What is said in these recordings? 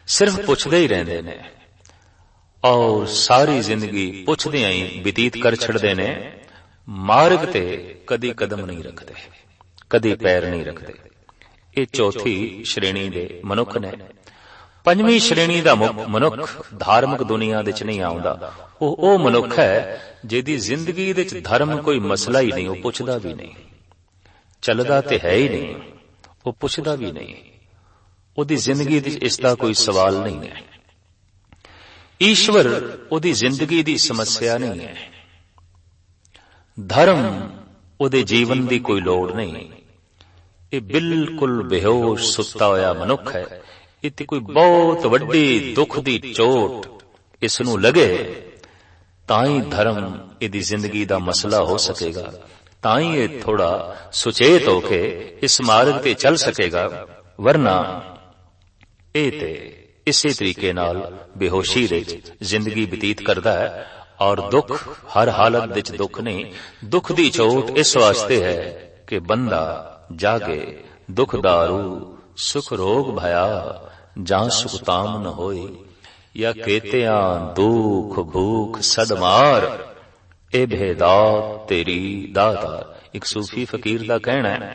सिर्फ पुछदे ही रहिंदे ने और सारी जिंदगी पुछदियां ही बतीत कर छड़दे ने। मार्ग ते कदी कदम नहीं रखते, कदी पैर नहीं रखते। ये चौथी श्रेणी दे मनुख ने। पंजवीं श्रेणी दा मनुख धार्मिक दुनिया दे च नहीं आउंदा। ओ मनुख है जिहदी जिंदगी दे च धर्म कोई मसला ही नहीं, वो पुछदा भी नहीं, चलदा ते है ही नहीं, वो पुछदा भी नहीं, ओदी जिंदगी दे इसदा कोई सवाल नहीं है। ईश्वर ओदी जिंदगी दी समस्या नहीं है, धर्म ओदे जीवन दी कोई लोड़ नहीं। ये बिल्कुल बेहोश सुत्ता होया मनुख है। इत्ते कोई बहुत वड्डी दुख दी चोट इसनू लगे ताई धर्म इहदी जिंदगी दा मसला हो सकेगा, ताई ये थोड़ा सुचेत होके इस मार्ग ते चल सकेगा, वरना ए ते इसी तरीके नाल बेहोशी दे जिंदगी बतीत करदा है। और दुख हर हालत विच दुख नहीं, दुख दी चोट इस वास्ते है कि बंदा जागे दुख दारू सुख रोग भया जां सुख ताम न होए, या केतियां दुख भूख सदमार ए भेदात तेरी दाता। एक सूफी फकीर दा कहना है,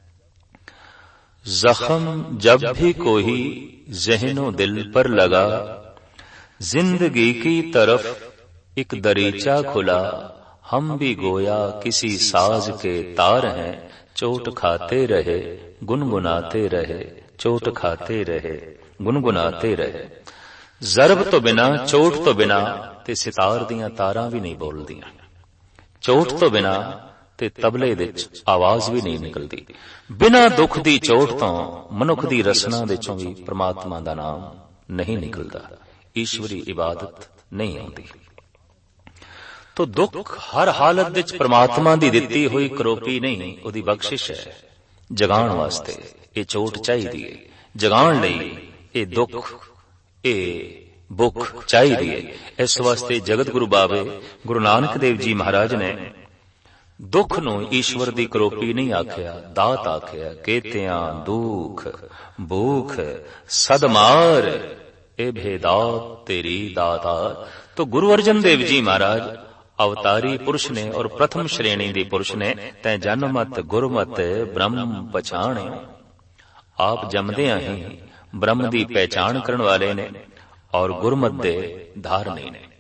जख्म जब भी कोई ज़हनो दिल पर लगा, जिंदगी की तरफ एक दरीचा खुला, हम भी गोया किसी साज के तार हैं, चोट खाते रहे गुनगुनाते रहे, चोट खाते रहे गुनगुनाते रहे। जरब तो बिना चोट तो बिना ते सितार दियां तारां भी नहीं बोलदियां, चोट तो बिना ते तबले विच आवाज भी नहीं निकलदी। बिना दुख दी चोट तो मनुख दी रसना दे चों भी परमात्मा दा नाम नहीं निकलदा, ईश्वरी इबादत नहीं आउंदी। तो दुख हर हालत विच परमात्मा दी दित्ती हुई करोपी नहीं, ओदी बख्शिश है। जगाण वास्ते ये चोट चाहिदी है, जगाण लई ये दुख ये भुख चाहिदी है। इस वास्ते जगत गुरु बाबे गुरु नानक देव जी महाराज ने दुख नूं ईश्वर दी करोपी नहीं आखिया, दात आखिया। केतियां दुख भूख सदमार ए भेदात तेरी दाता। तो गुरु अर्जन देव जी महाराज अवतारी पुरुष ने और प्रथम श्रेणी दी पुरुष ने। तै जन्मत गुरमत ब्रह्म पछाणे, आप जमदियां ही ब्रह्म दी पहचान करने वाले ने और गुरमत दे धारनी ने।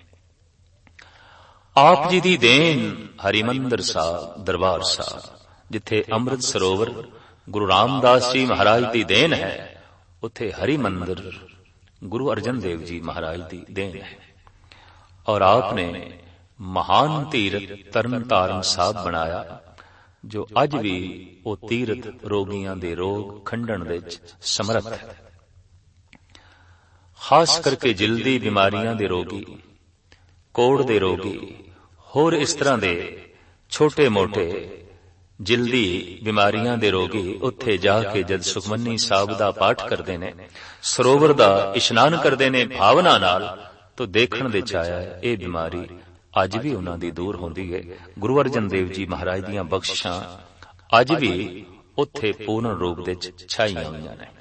आप जी दी देन हरिमंदिर साहब दरबार साहब, जिथे अमृत सरोवर गुरु रामदास जी महाराज दी देन है, उथे हरिमंदिर गुरु अर्जन देव जी महाराज दी देन है। और आपने महान तीरथ तरन तारण साहब बनाया, जो अज भी वो तीरथ रोगियां दे रोग खंडन विच समर्थ है। खास करके जिल्दी बीमारियां दे रोगी, कोड़ दे रोगी, होर इस तरह दे छोटे मोटे जिल्दी बीमारियां दे रोगी उत्थे जाके जद सुखमनी साहब दा पाठ करदे ने, सरोवर दा इशनान करदे ने भावना नाल, तो देखण विच आया है ये बीमारी अज भी उन्हां दी दूर होंदी है। गुरु अर्जन देव जी महाराज दीयां बख्शिशां अज भी उत्थे पूर्ण रूप विच छाईयां होईयां ने।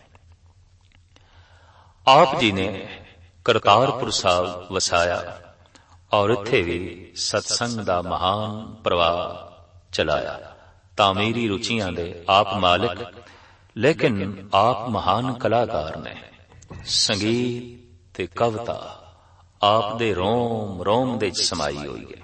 आप जी ने करतारपुर साहब वसाया और इत्थे भी सत्संग दा महान प्रवाह चलाया। तामीरी रुचियां दे आप मालिक, लेकिन आप महान कलाकार ने। संगीत ते कविता आप दे रोम रोम दे समाई हुई है।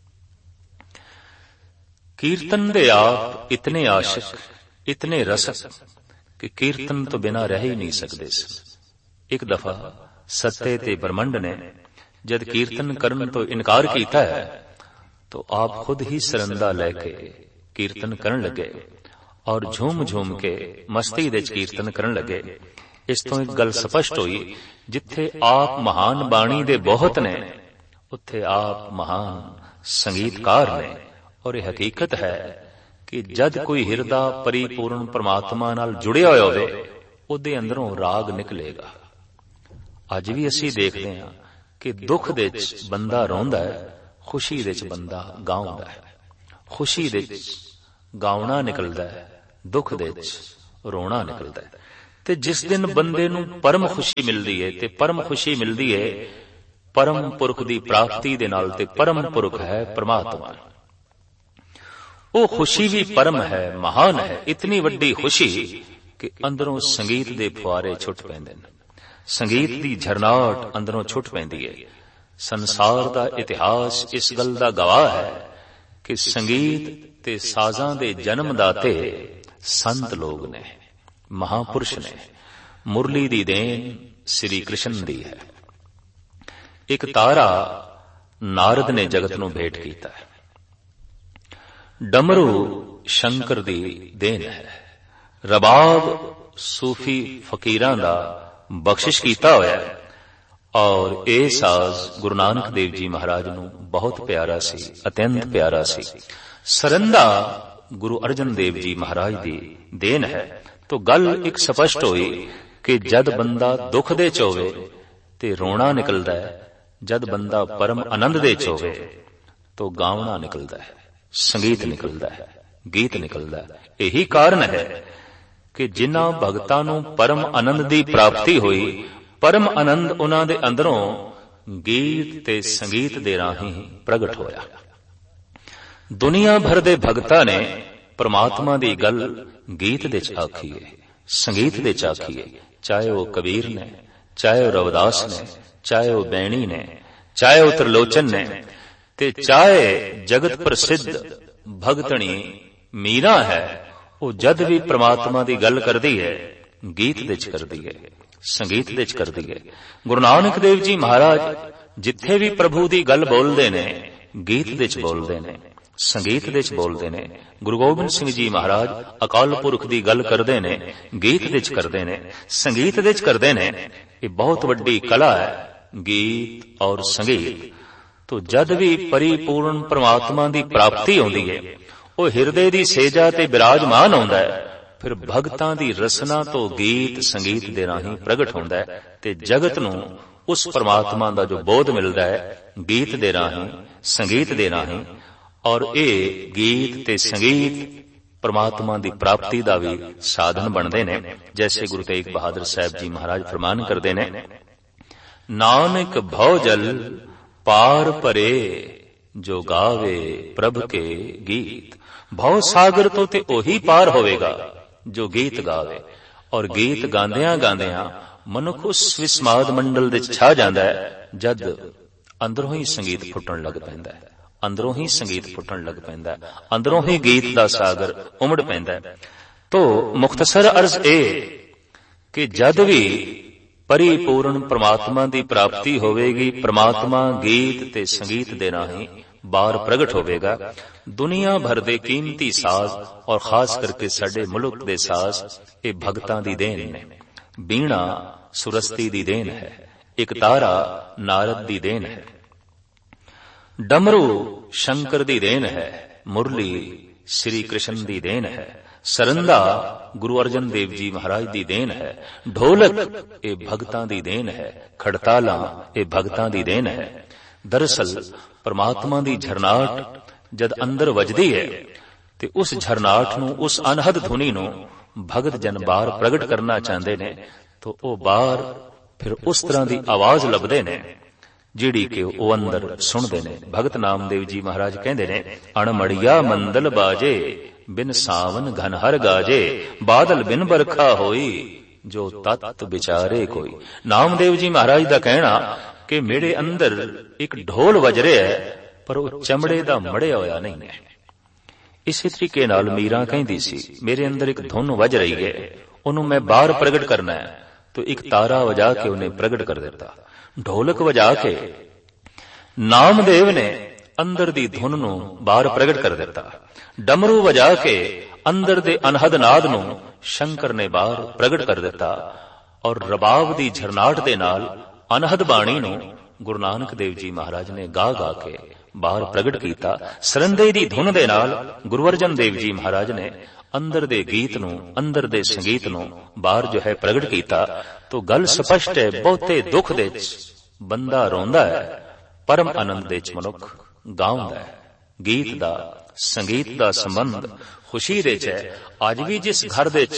कीर्तन दे आप इतने आशिक, इतने रसक कि कीर्तन तो बिना रह ही नहीं सकते। एक दफा सत्ते ते ब्रह्मंड ने जद कीर्तन करन तो इनकार किया है, तो आप खुद ही सरंदा लेके कीर्तन करन लगे और झूम झूम के मस्ती दे कीर्तन करन लगे। इस तो एक गल स्पष्ट हुई, जिथे आप महान बाणी दे बहुत ने, उत्थे आप महान संगीतकार ने। और यह हकीकत है कि जद कोई हिरदा परिपूर्ण परमात्मा नाल जुड़िया होया होवे, उहदे अंदरों राग निकलेगा। अज भी असीं देखते हैं कि दुख दे विच बंदा रोंदा है, खुशी दे विच बंदा गाउंदा है। खुशी दे विच गाउणा निकलदा है, दुख दे विच रोना निकलदा है। ਤੇ ਜਿਸ ਦਿਨ ਬੰਦੇ ਨੂੰ ਪਰਮ ਖੁਸ਼ੀ ਮਿਲਦੀ ਹੈ, ਤੇ ਪਰਮ ਖੁਸ਼ੀ ਮਿਲਦੀ ਹੈ ਪਰਮ ਪੁਰਖ ਦੀ ਪ੍ਰਾਪਤੀ ਦੇ ਨਾਲ, ਤੇ ਪਰਮ ਪੁਰਖ ਹੈ ਪ੍ਰਮਾਤਮਾ। ਉਹ ਖੁਸ਼ੀ ਵੀ ਪਰਮ ਹੈ, ਮਹਾਨ ਹੈ, ਇਤਨੀ ਵੱਡੀ ਖੁਸ਼ੀ ਕਿ ਅੰਦਰੋਂ ਸੰਗੀਤ ਦੇ ਫੁਆਰੇ ਛੁੱਟ ਪੈਂਦੇ ਨੇ, ਸੰਗੀਤ ਦੀ ਝਰਨਾਟ ਅੰਦਰੋਂ ਛੁੱਟ ਪੈਂਦੀ ਹੈ। ਸੰਸਾਰ ਦਾ ਇਤਿਹਾਸ ਇਸ ਗੱਲ ਦਾ ਗਵਾਹ ਹੈ ਕਿ ਸੰਗੀਤ ਤੇ ਸਾਜ਼ਾਂ ਦੇ ਜਨਮਦਾਤੇ ਸੰਤ ਲੋਕ ਨੇ, ਮਹਾਪੁਰਸ਼ ਨੇ। ਮੁਰਲੀ ਦੀ ਦੇਣ ਸ੍ਰੀ ਕ੍ਰਿਸ਼ਨ ਦੀ ਹੈ। ਇੱਕ ਤਾਰਾ ਨਾਰਦ ਨੇ ਜਗਤ ਨੂੰ ਭੇਟ ਕੀਤਾ ਹੈ। ਡਮਰੂ ਸ਼ੰਕਰ ਦੀ ਦੇਣ ਹੈ। ਰਬਾਬ ਸੂਫੀ ਫਕੀਰਾਂ ਦਾ ਬਖਸ਼ਿਸ਼ ਕੀਤਾ ਹੋਇਆ ਹੈ। ਔਰ ਇਹ ਸਾਜ਼ ਗੁਰੂ ਨਾਨਕ ਦੇਵ ਜੀ ਮਹਾਰਾਜ ਨੂੰ ਬਹੁਤ ਪਿਆਰਾ ਸੀ, ਅਤਿਅੰਤ ਪਿਆਰਾ ਸੀ। ਸਰੰਦਾ ਗੁਰੂ ਅਰਜਨ ਦੇਵ ਜੀ ਮਹਾਰਾਜ ਦੀ ਦੇਣ ਹੈ। ਤੋ ਗੱਲ ਇੱਕ ਸਪਸ਼ਟ ਹੋਈ ਕਿ ਜਦ ਬੰਦਾ ਦੁੱਖ ਦੇ ਚ ਹੋਵੇ ਤੇ ਰੋਣਾ ਨਿਕਲਦਾ ਹੈ, ਜਦ ਬੰਦਾ ਪਰਮ ਆਨੰਦ ਦੇ ਚ ਹੋਵੇ ਤੋ ਗਾਵਣਾ ਨਿਕਲਦਾ ਹੈ, ਸੰਗੀਤ ਨਿਕਲਦਾ ਹੈ, ਗੀਤ ਨਿਕਲਦਾ ਹੈ। ਇਹੀ ਕਾਰਨ ਹੈ ਕਿ ਜਿਨ੍ਹਾਂ ਭਗਤਾਂ ਨੂੰ ਪਰਮ ਆਨੰਦ ਦੀ ਪ੍ਰਾਪਤੀ ਹੋਈ, ਪਰਮ ਆਨੰਦ ਉਹਨਾਂ ਦੇ ਅੰਦਰੋਂ ਗੀਤ ਤੇ ਸੰਗੀਤ ਦੇ ਰਾਹੀਂ ਪ੍ਰਗਟ ਹੋਇਆ। ਦੁਨੀਆ ਭਰ ਦੇ ਭਗਤਾਂ ਨੇ ਪ੍ਰਮਾਤਮਾ ਦੀ ਗੱਲ ਗੀਤ ਦੇ ਚ ਆਖੀ ਹੈ, ਸੰਗੀਤ ਦੇ ਚ ਆਖੀ ਹੈ। ਚਾਹੇ ਉਹ ਕਬੀਰ ਨੇ, ਚਾਹੇ ਉਹ ਰਵਿਦਾਸ ਨੇ, ਚਾਹੇ ਉਹ ਬੈਣੀ ਨੇ, ਚਾਹੇ ਉਹ ਤ੍ਰਿਲੋਚਨ ਨੇ, ਤੇ ਚਾਹੇ ਜਗਤ ਪ੍ਰਸਿੱਧ ਭਗਤਣੀ ਮੀਰਾ ਹੈ। ਉਹ ਜਦ ਵੀ ਪ੍ਰਮਾਤਮਾ ਦੀ ਗੱਲ ਕਰਦੀ ਹੈ ਗੀਤ ਦੇ ਚ ਕਰਦੀ ਹੈ, ਸੰਗੀਤ ਦੇ ਚ ਕਰਦੀ ਹੈ। ਗੁਰੂ ਨਾਨਕ ਦੇਵ ਜੀ ਮਹਾਰਾਜ ਜਿੱਥੇ ਵੀ ਪ੍ਰਭੂ ਦੀ ਗੱਲ ਬੋਲਦੇ ਨੇ ਗੀਤ ਦੇ ਚ ਬੋਲਦੇ ਨੇ, ਸੰਗੀਤ ਦੇ ਚ ਬੋਲਦੇ ਨੇ। ਗੁਰੂ ਗੋਬਿੰਦ ਸਿੰਘ ਜੀ ਮਹਾਰਾਜ ਅਕਾਲ ਪੁਰਖ ਦੀ ਗੱਲ ਕਰਦੇ ਨੇ, ਗੀਤ ਦੇ ਚ ਕਰਦੇ ਨੇ, ਸੰਗੀਤ ਦੇ ਚ ਕਰਦੇ ਨੇ। ਇਹ ਬਹੁਤ ਵੱਡੀ ਕਲਾ ਹੈ, ਗੀਤ ਔਰ ਸੰਗੀਤ। ਤੋ ਜਦ ਵੀ ਪਰਿਪੂਰਨ ਪ੍ਰਮਾਤਮਾ ਦੀ ਪ੍ਰਾਪਤੀ ਆਉਂਦੀ ਹੈ, ਉਹ ਹਿਰਦੇ ਦੀ ਸੇਜਾ ਤੇ ਬਿਰਾਜਮਾਨ ਆਉਂਦਾ ਹੈ। ਫਿਰ ਭਗਤਾਂ ਦੀ ਰਸਨਾ ਤੋਂ ਗੀਤ ਸੰਗੀਤ ਦੇ ਰਾਹੀਂ ਪ੍ਰਗਟ ਹੁੰਦਾ ਹੈ ਤੇ ਜਗਤ ਨੂੰ ਉਸ ਪ੍ਰਮਾਤਮਾ ਦਾ ਜੋ ਬੋਧ ਮਿਲਦਾ ਹੈ ਗੀਤ ਦੇ ਰਾਹੀਂ, ਸੰਗੀਤ ਦੇ ਰਾਹੀਂ। ਔਰ ਇਹ ਗੀਤ ਤੇ ਸੰਗੀਤ ਪ੍ਰਮਾਤਮਾ ਦੀ ਪ੍ਰਾਪਤੀ ਦਾ ਵੀ ਸਾਧਨ ਬਣਦੇ ਨੇ। ਜੈਸੇ ਗੁਰੂ ਤੇਗ ਬਹਾਦਰ ਸਾਹਿਬ ਜੀ ਮਹਾਰਾਜ ਫਰਮਾਨ ਕਰਦੇ ਨੇ, ਨਾਨਕ ਭਉ ਜਲ ਪਾਰ ਪਰੇ ਜੋ ਗਾਵੇ ਪ੍ਰਭ ਕੇ ਗੀਤ। ਭਉ ਸਾਗਰ ਤੋਂ ਤੇ ਉਹੀ ਪਾਰ ਹੋਵੇਗਾ ਜੋ ਗੀਤ ਗਾਵੇ। ਔਰ ਗੀਤ ਗਾਉਂਦਿਆਂ ਗਾਉਂਦਿਆਂ ਮਨੁੱਖ ਉਸ ਵਿਸਮਾਦ ਮੰਡਲ ਦੇ ਛਾ ਜਾਂਦਾ ਹੈ ਜਦ ਅੰਦਰੋਂ ਹੀ ਸੰਗੀਤ ਫੁੱਟਣ ਲੱਗ ਪੈਂਦਾ ਹੈ, ਅੰਦਰੋਂ ਹੀ ਸੰਗੀਤ ਫੁੱਟਣ ਲੱਗ ਪੈਂਦਾ, ਅੰਦਰੋਂ ਹੀ ਗੀਤ ਦਾ ਸਾਗਰ ਉਮੜ ਪੈਂਦਾ। ਤੋ ਮੁਖਤਸਰ ਅਰਜ਼ ਇਹ ਕਿ ਜਦ ਵੀ ਪਰਿਪੂਰਨ ਪ੍ਰਮਾਤਮਾ ਦੀ ਪ੍ਰਾਪਤੀ ਹੋਵੇਗੀ, ਪ੍ਰਮਾਤਮਾ ਗੀਤ ਤੇ ਸੰਗੀਤ ਦੇ ਰਾਹੀਂ ਬਾਹਰ ਪ੍ਰਗਟ ਹੋਵੇਗਾ। ਦੁਨੀਆ ਭਰ ਦੇ ਕੀਮਤੀ ਸਾਜ਼ ਔਰ ਖਾਸ ਕਰਕੇ ਸਾਡੇ ਮੁਲਕ ਦੇ ਸਾਜ਼ ਇਹ ਭਗਤਾਂ ਦੀ ਦੇਣ ਨੇ। ਬੀਣਾ ਸੁਰਸਤੀ ਦੀ ਦੇਣ ਹੈ, ਇੱਕ ਤਾਰਾ ਨਾਰਦ ਦੀ ਦੇਣ ਹੈ, ਡਮਰੂ ਸ਼ੰਕਰ ਦੀ ਦੇਣ ਹੈ, ਮੁਰਲੀ ਸ੍ਰੀ ਕ੍ਰਿਸ਼ਨ ਦੀ ਦੇਣ ਹੈ, ਸਰੰਦਾ ਗੁਰੂ ਅਰਜਨ ਦੇਵ ਜੀ ਮਹਾਰਾਜ ਦੀ ਦੇਣ ਹੈ, ਢੋਲਕ ਇਹ ਭਗਤਾਂ ਦੀ ਦੇਣ ਹੈ, ਖੜਤਾਲਾਂ ਇਹ ਭਗਤਾਂ ਦੀ ਦੇਣ ਹੈ। ਦਰਅਸਲ ਪ੍ਰਮਾਤਮਾ ਦੀ ਝਰਨਾਟ ਜਦ ਅੰਦਰ ਵੱਜਦੀ ਹੈ ਤੇ ਉਸ ਝਰਨਾਟ ਨੂੰ, ਉਸ ਅਨਹਦ ਧੁਨੀ ਨੂੰ ਭਗਤ ਜਨ ਬਾਹਰ ਪ੍ਰਗਟ ਕਰਨਾ ਚਾਹੁੰਦੇ ਨੇ ਤਾਂ ਉਹ ਬਾਹਰ ਫਿਰ ਉਸ ਤਰ੍ਹਾਂ ਦੀ ਆਵਾਜ਼ ਲੱਭਦੇ ਨੇ ਜਿਹੜੀ ਕਿ ਉਹ ਅੰਦਰ ਸੁਣਦੇ ਨੇ। ਭਗਤ ਨਾਮਦੇਵ ਜੀ ਮਹਾਰਾਜ ਕਹਿੰਦੇ ਨੇ, ਅਣਮੜੀਆ ਮੰਦਲ ਬਾਜੇ ਬਿਨ ਸਾਵਨ ਘਨ ਹਰ ਗਾਜੇ, ਬਾਦਲ ਬਿਨ ਬਰਖਾ ਹੋਈ ਜੋ ਤਤ ਵਿਚਾਰੇ ਕੋਈ। ਨਾਮਦੇਵ ਜੀ ਮਹਾਰਾਜ ਦਾ ਕਹਿਣਾ ਕਿ ਮੇਰੇ ਅੰਦਰ ਇੱਕ ਢੋਲ ਵੱਜ ਰਿਹਾ ਹੈ ਪਰ ਉਹ ਚਮੜੇ ਦਾ ਮੜਿਆ ਹੋਇਆ ਨਹੀਂ ਹੈ। ਇਸੇ ਤਰੀਕੇ ਨਾਲ ਮੀਰਾ ਕਹਿੰਦੀ ਸੀ, ਮੇਰੇ ਅੰਦਰ ਇੱਕ ਧੁਨ ਵੱਜ ਰਹੀ ਹੈ, ਉਹਨੂੰ ਮੈਂ ਬਾਹਰ ਪ੍ਰਗਟ ਕਰਨਾ ਹੈ। तो एक तारा वजा के उन्हें प्रगट कर देता, ढोलक वजा के नामदेव ने अंदर दी धुन नूं बाहर प्रगट कर देता, डमरू वजा के अंदर दे अनहद नाद नूं शंकर ने बाहर प्रगट कर देता और रबाब दी झरनाट दे नाल अनहद बाणी नूं गुरु नानक देव जी महाराज ने गा गा के बाहर प्रगट कीता। सरंदे दी धुन दे नाल गुरु अर्जन देव जी महाराज ने अंदर दे गीत नूं, अंदर दे संगीत नूं बाहर जो है प्रगट कीता। तो गल स्पष्ट है, बहुते दुख दे बंदा रोंदा है, परम आनंद दे मनुख गाउंदा है। गीत दा संगीत दा संबंध खुशी दे है। अज भी जिस घर दे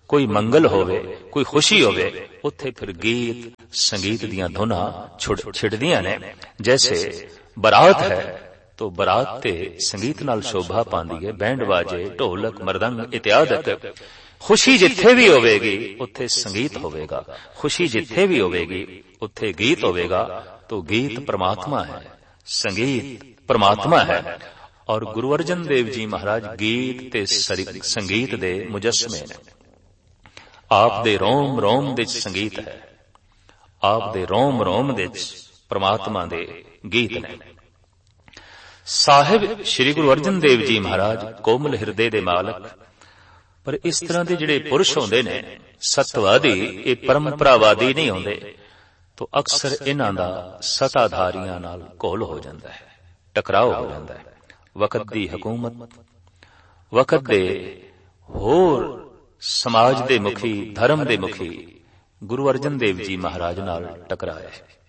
ਕੋਈ ਮੰਗਲ ਹੋਵੇ, ਕੋਈ ਖੁਸ਼ੀ ਹੋਵੇ, ਉੱਥੇ ਫਿਰ ਗੀਤ ਸੰਗੀਤ ਦੀਆਂ ਧੁਨਾਂ ਛਿੜਦੀਆਂ ਨੇ। ਜੈਸੇ ਬਰਾਤ ਹੈ ਤੋ ਬਰਾਤ ਤੇ ਸੰਗੀਤ ਨਾਲ ਸ਼ੋਭਾ ਪਾਉਂਦੀ ਹੈ, ਬੈਂਡ ਬਾਜੇ, ਢੋਲਕ, ਮਰਦੰਗ ਇਤਿਆਦਿਕ। ਖੁਸ਼ੀ ਜਿੱਥੇ ਵੀ ਹੋਵੇਗੀ ਉੱਥੇ ਸੰਗੀਤ ਹੋਵੇਗਾ, ਖੁਸ਼ੀ ਜਿੱਥੇ ਵੀ ਹੋਵੇਗੀ ਉੱਥੇ ਗੀਤ ਹੋਵੇਗਾ। तो गीत परमात्मा है, संगीत परमात्मा है। और गुरु अर्जन देव जी महाराज गीत ते संगीत दे मुजस्मे ने। आप दे रोम रोम दे संगीत है, आप दे रोम रोम दे परमात्मा दे गीत ने। साहिब श्री गुरु अर्जन देव जी महाराज कोमल हिरदे दे मालक। पर इस तरह के जिहड़े पुरुष होंदे ने सतवादी, ये परंपरावादी नहीं होंदे, तो अक्सर इन्हां दा सताधारियां नाल घोल हो जांदा है, टकराव हो जांदा है। वक्त दी हुकूमत, वक्त दे होर समाज दे मुखी, धर्म दे मुखी गुरु अर्जन देव जी महाराज नाल टकराए।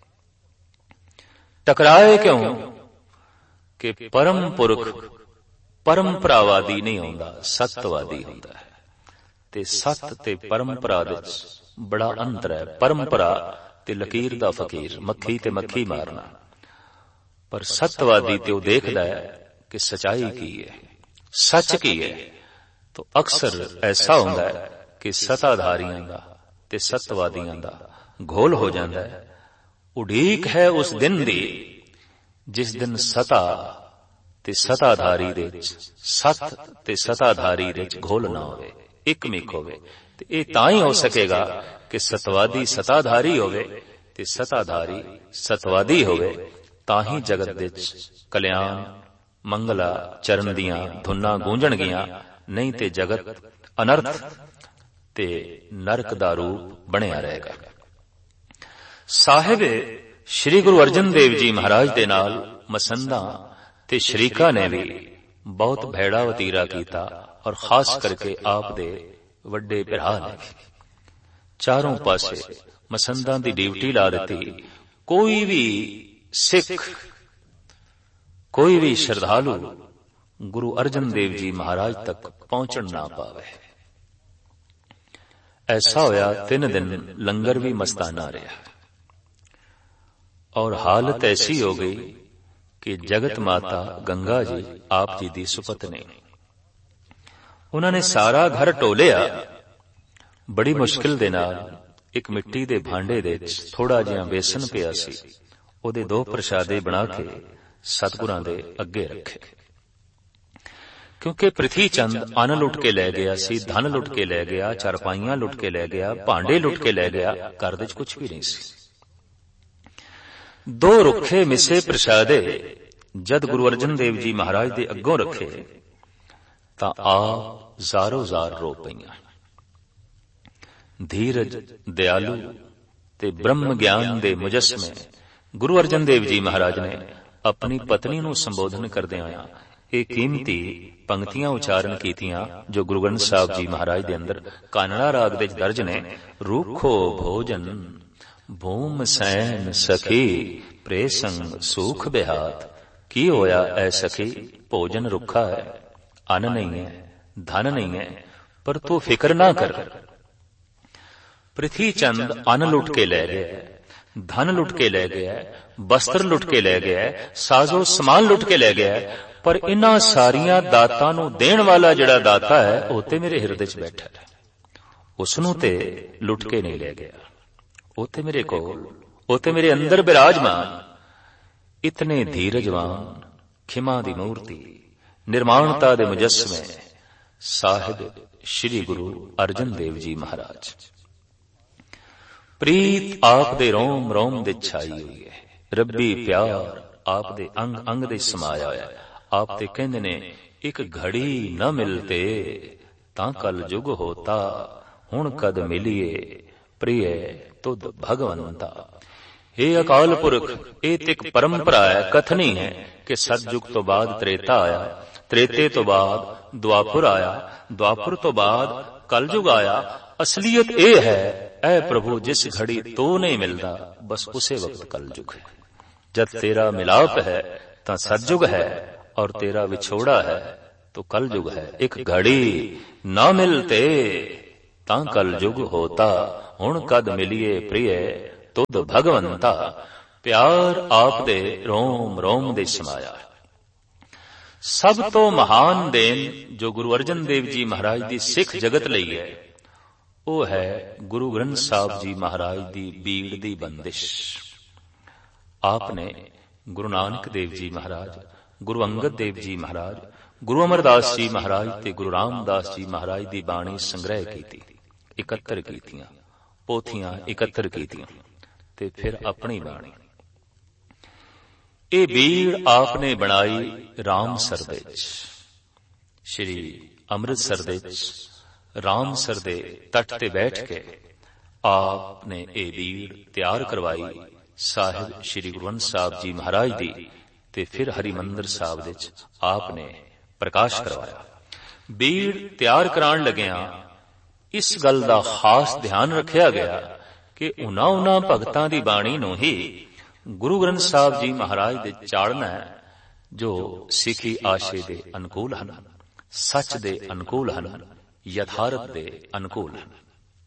टकराए क्यों? कि परम पुरख परंपरावादी नहीं होंदा, सतवादी होंदा है। ते सत ते परंपरा दे बड़ा अंतर है। परंपरा ते लकीर दा फकीर, मक्खी ते मक्खी मारना। पर सत्यवादी ते वो देखदा है कि सच्चाई की है, सच की है। तो अक्सर ऐसा होंदा है कि सताधारियां दा ते सत्यवादियां दा घोल हो जांदा है। उड़ीक है उस दिन दी जिस दिन सता ते सताधारी दे सत ते सताधारी दे घोल ना होवे, एक मिक होवे। ते ये तां ही हो सकेगा कि सतवादी सताधारी होवे ते सताधारी सतवादी होवे, तां ही जगत विच कल्याण मंगला चरण दियां धुनां गूंजणगियां। नहीं ते जगत अनर्थ ते नरक दा रूप बनिया रहेगा। साहिब श्री गुरु अर्जन देव जी महाराज दे नाल मसंदा ते शरीका ने भी बहुत भैड़ा वतीरा कीता, और खास करके आप दे वड्डे भरा ने चारों पासे मसंदा दी ड्यूटी ला दी। कोई भी सिख, कोई भी श्रद्धालु गुरु अर्जन देव जी महाराज तक पहुंचन ना पावे। ऐसा होया 3 दिन लंगर भी मस्ताना रहा, और हालत ऐसी हो गई कि जगत माता गंगा जी आप जी दी सुपत्नी, उन्होंने सारा घर टोलिया। बड़ी मुश्किल दे नाल एक मिट्टी दे भांडे दे थोड़ा जिहा बेसन पिया सी, ओदे 2 प्रशादे बना के सतगुरां दे अगे रखे। क्योंकि पृथ्वी चंद अन्न लुट के लै गया सी, धन लुट के लै गया, चारपाइयां लुट के लै गया, भांडे लुट के लै गया, घर दे कुछ भी नहीं सी। 2 रुखे मिसे प्रशादे जद गुरु अर्जन देव जी महाराज दे अगों रखे तां आप ज़ारो ज़ार रो पईयां। धीरज, दयालु ते ब्रह्म ज्ञान दे मुजस्मे गुरु अर्जन देव जी महाराज ने अपनी पत्नी नूं संबोधन करदे आया ये कीमती पंक्तियां उच्चारण कीतियां, जो गुरु ग्रंथ साहब जी महाराज दे अंदर कानड़ा राग दे दर्ज ने। रूखो भोजन भूम सैन सखी, प्रेसंग सुख बिहात। की होया ऐ सखी, भोजन रुखा है, अन्न नहीं है, धन नहीं है, पर तू फिक्र ना कर। पृथ्वी चंद अन्न लुट के ले गया, धन लुट के ले गया, वस्त्र लुट के ले गया, साजो समान लुट के ले गया, पर इन्हां सारियां दातां नूं देण वाला जिहड़ा दाता है वो ते मेरे हिरदे च बैठा है, उसनूं ते लुट के नहीं ले गया। वो ते मेरे कोल, वो ते मेरे अंदर विराजमान। इतने धीरजवान, खिमा दी मूर्ति, निर्माणता दे मुजस्मे साहिब श्री गुरु अर्जन देव जी महाराज। प्रीत आप दे रोम रोम दे छाई हुई है, रब्बी प्यार आप दे अंग अंग दे समाया होया। आप ते कहंदे ने एक घड़ी न मिलते तां कल जुग होता, हुण कद मिलिए प्रिय तुद भगवंता। हे अकाल पुरख, ये एक परंपरा है, कथनी है कि सतयुग तो बाद त्रेता आया, त्रेते तो बाद द्वापुर आया, द्वापुर तो बाद कलयुग आया। असलियत ये है ऐ प्रभु जिस घड़ी तो नहीं मिलता बस उसे वक्त कलयुग है। जब तेरा मिलाप है तो सतयुग है, और तेरा विछोड़ा है तो कलयुग है। एक घड़ी ना मिलते ਤਾਂ ਕਲ ਜੁਗ ਹੋਤਾ, ਹੁਣ ਕਦ ਮਿਲੀਏ ਪ੍ਰਿਯ ਤੁਧ ਭਗਵੰਤਾ। ਪਿਆਰ ਆਪ ਦੇ ਰੋਮ ਰੋਮ ਦੇ ਸਮਾਇਆ। ਸਭ ਤੋਂ ਮਹਾਨ ਦੇਣ ਜੋ ਗੁਰੂ ਅਰਜਨ ਦੇਵ ਜੀ ਮਹਾਰਾਜ ਦੀ ਸਿੱਖ ਜਗਤ ਲਈ ਹੈ, ਉਹ ਹੈ ਗੁਰੂ ਗ੍ਰੰਥ ਸਾਹਿਬ ਜੀ ਮਹਾਰਾਜ ਦੀ ਬੀੜ ਦੀ ਬੰਦਿਸ਼। ਆਪ ਨੇ ਗੁਰੂ ਨਾਨਕ ਦੇਵ ਜੀ ਮਹਾਰਾਜ, ਗੁਰੂ ਅੰਗਦ ਦੇਵ ਜੀ ਮਹਾਰਾਜ, ਗੁਰੂ ਅਮਰਦਾਸ ਜੀ ਮਹਾਰਾਜ ਤੇ ਗੁਰੂ ਰਾਮਦਾਸ ਜੀ ਮਹਾਰਾਜ ਦੀ ਬਾਣੀ ਸੰਗ੍ਰਹਿ ਕੀਤੀ, ਇਕੱਤਰ ਕੀਤੀਆਂ, ਪੋਥੀਆਂ ਇਕੱਤਰ ਕੀਤੀਆਂ ਤੇ ਫਿਰ ਆਪਣੀ ਬਾਣੀ। ਇਹ ਬੀੜ ਆਪ ਨੇ ਬਣਾਈ ਰਾਮਸਰ ਦੇ ਵਿੱਚ, ਸ਼੍ਰੀ ਅੰਮ੍ਰਿਤਸਰ ਦੇ ਵਿੱਚ ਰਾਮਸਰ ਦੇ ਤੱਟ ਤੇ ਬੈਠ ਕੇ ਆਪ ਨੇ ਇਹ ਬੀੜ ਤਿਆਰ ਕਰਵਾਈ ਸਾਹਿਬ ਸ਼੍ਰੀ ਗੁਰੂ ਗ੍ਰੰਥ ਸਾਹਿਬ ਜੀ ਮਹਾਰਾਜ ਦੀ, ਤੇ ਫਿਰ ਹਰਿਮੰਦਰ ਸਾਹਿਬ ਦੇ ਵਿੱਚ ਆਪ ਨੇ ਪ੍ਰਕਾਸ਼ ਕਰਵਾਇਆ। ਬੀੜ ਤਿਆਰ ਕਰਾਉਣ ਲੱਗਿਆਂ ਇਸ ਗੱਲ ਦਾ ਖਾਸ ਧਿਆਨ ਰੱਖਿਆ ਗਿਆ ਕਿ ਉਹਨਾਂ ਭਗਤਾਂ ਦੀ ਬਾਣੀ ਨੂੰ ਹੀ ਗੁਰੂ ਗ੍ਰੰਥ ਸਾਹਿਬ ਜੀ ਮਹਾਰਾਜ ਦੇ ਚਾੜਨਾ ਹੈ ਜੋ ਸਿੱਖੀ ਆਸ਼ੇ ਦੇ ਅਨੁਕੂਲ ਹਨ, ਸੱਚ ਦੇ ਅਨੁਕੂਲ ਹਨ, ਯਥਾਰਥ ਦੇ ਅਨੁਕੂਲ ਹਨ।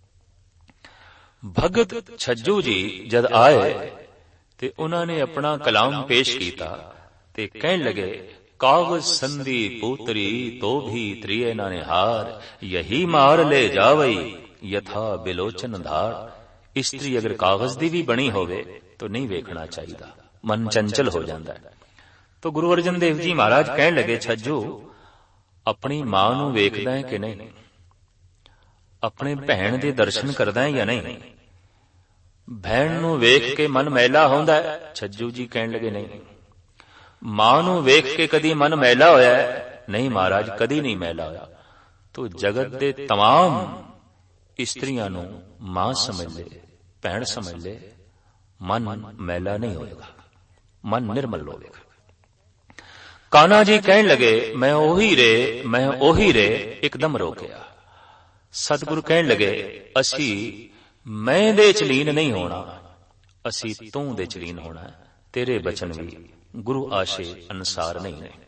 ਭਗਤ ਛੱਜੂ ਜੀ ਜਦ ਆਏ ਤੇ ਉਹਨਾਂ ਨੇ ਆਪਣਾ ਕਲਾਮ ਪੇਸ਼ ਕੀਤਾ ਤੇ ਕਹਿਣ ਲੱਗੇ, ਕਾਗਜ਼ ਸੰਧੀ ਪੂਤਰੀ ਤੋ ਵੀ ਤ੍ਰਿਏ ਨਾ ਨਿਹਾਰ, ਯਹੀ ਮਾਰ ਲੈ ਜਾਵਈ ਯਥਾ ਬਿਲੋਚਨ ਧਾਰ। ਇਸਤਰੀ ਅਗਰ ਕਾਗਜ਼ ਦੀ ਵੀ ਬਣੀ ਹੋਵੇ ਤਾਂ ਨਹੀਂ ਵੇਖਣਾ ਚਾਹੀਦਾ, ਮਨ ਚੰਚਲ ਹੋ ਜਾਂਦਾ ਹੈ। ਤਾਂ ਗੁਰੂ ਅਰਜਨ ਦੇਵ ਜੀ ਮਹਾਰਾਜ ਕਹਿਣ ਲੱਗੇ, ਛੱਜੂ ਆਪਣੀ ਮਾਂ ਨੂੰ ਵੇਖਦਾ ਹੈ ਕਿ ਨਹੀਂ, ਆਪਣੇ ਭੈਣ ਦੇ ਦਰਸ਼ਨ ਕਰਦਾ ਹੈ ਜਾਂ ਨਹੀਂ, ਭੈਣ ਨੂੰ ਵੇਖ ਕੇ ਮਨ ਮੈਲਾ ਹੁੰਦਾ ਹੈ? ਛੱਜੂ ਜੀ ਕਹਿਣ ਲੱਗੇ, ਨਹੀਂ। ਮਾਂ ਨੂੰ ਵੇਖ ਕੇ ਕਦੀ ਮਨ ਮੈਲਾ ਹੋਇਆ ਹੈ? ਨਹੀਂ ਮਹਾਰਾਜ, ਕਦੀ ਨਹੀਂ ਮੈਲਾ ਹੋਇਆ। ਤੋ ਜਗਤ ਦੇ तमाम ਇਸਤਰੀਆਂ ਨੂੰ ਮਾਂ ਸਮਝ ਲੈ, ਭੈਣ ਸਮਝ ਲੈ, ਮਨ ਮੈਲਾ ਨਹੀਂ ਹੋਏਗਾ, ਮਨ ਨਿਰਮਲ ਹੋਵੇਗਾ। ਕਾਨਾ ਜੀ ਕਹਿਣ ਲੱਗੇ, ਮੈਂ ਉਹੀ ਰੇ, ਮੈਂ ਉਹੀ ਰੇ, ਇੱਕਦਮ ਰੋਕਿਆ। ਸਤਿਗੁਰੂ ਕਹਿਣ ਲੱਗੇ, ਅਸੀਂ ਮੈਂ ਦੇ ਚ ਲੀਨ ਨਹੀਂ ਹੋਣਾ, ਅਸੀਂ ਤੂੰ ਦੇ ਚ ਲੀਨ ਹੋਣਾ। ਤੇਰੇ ਬਚਨ ਵੀ ਗੁਰੂ ਆਸ਼ੇ ਅਨੁਸਾਰ ਨਹੀਂ ਨੇ।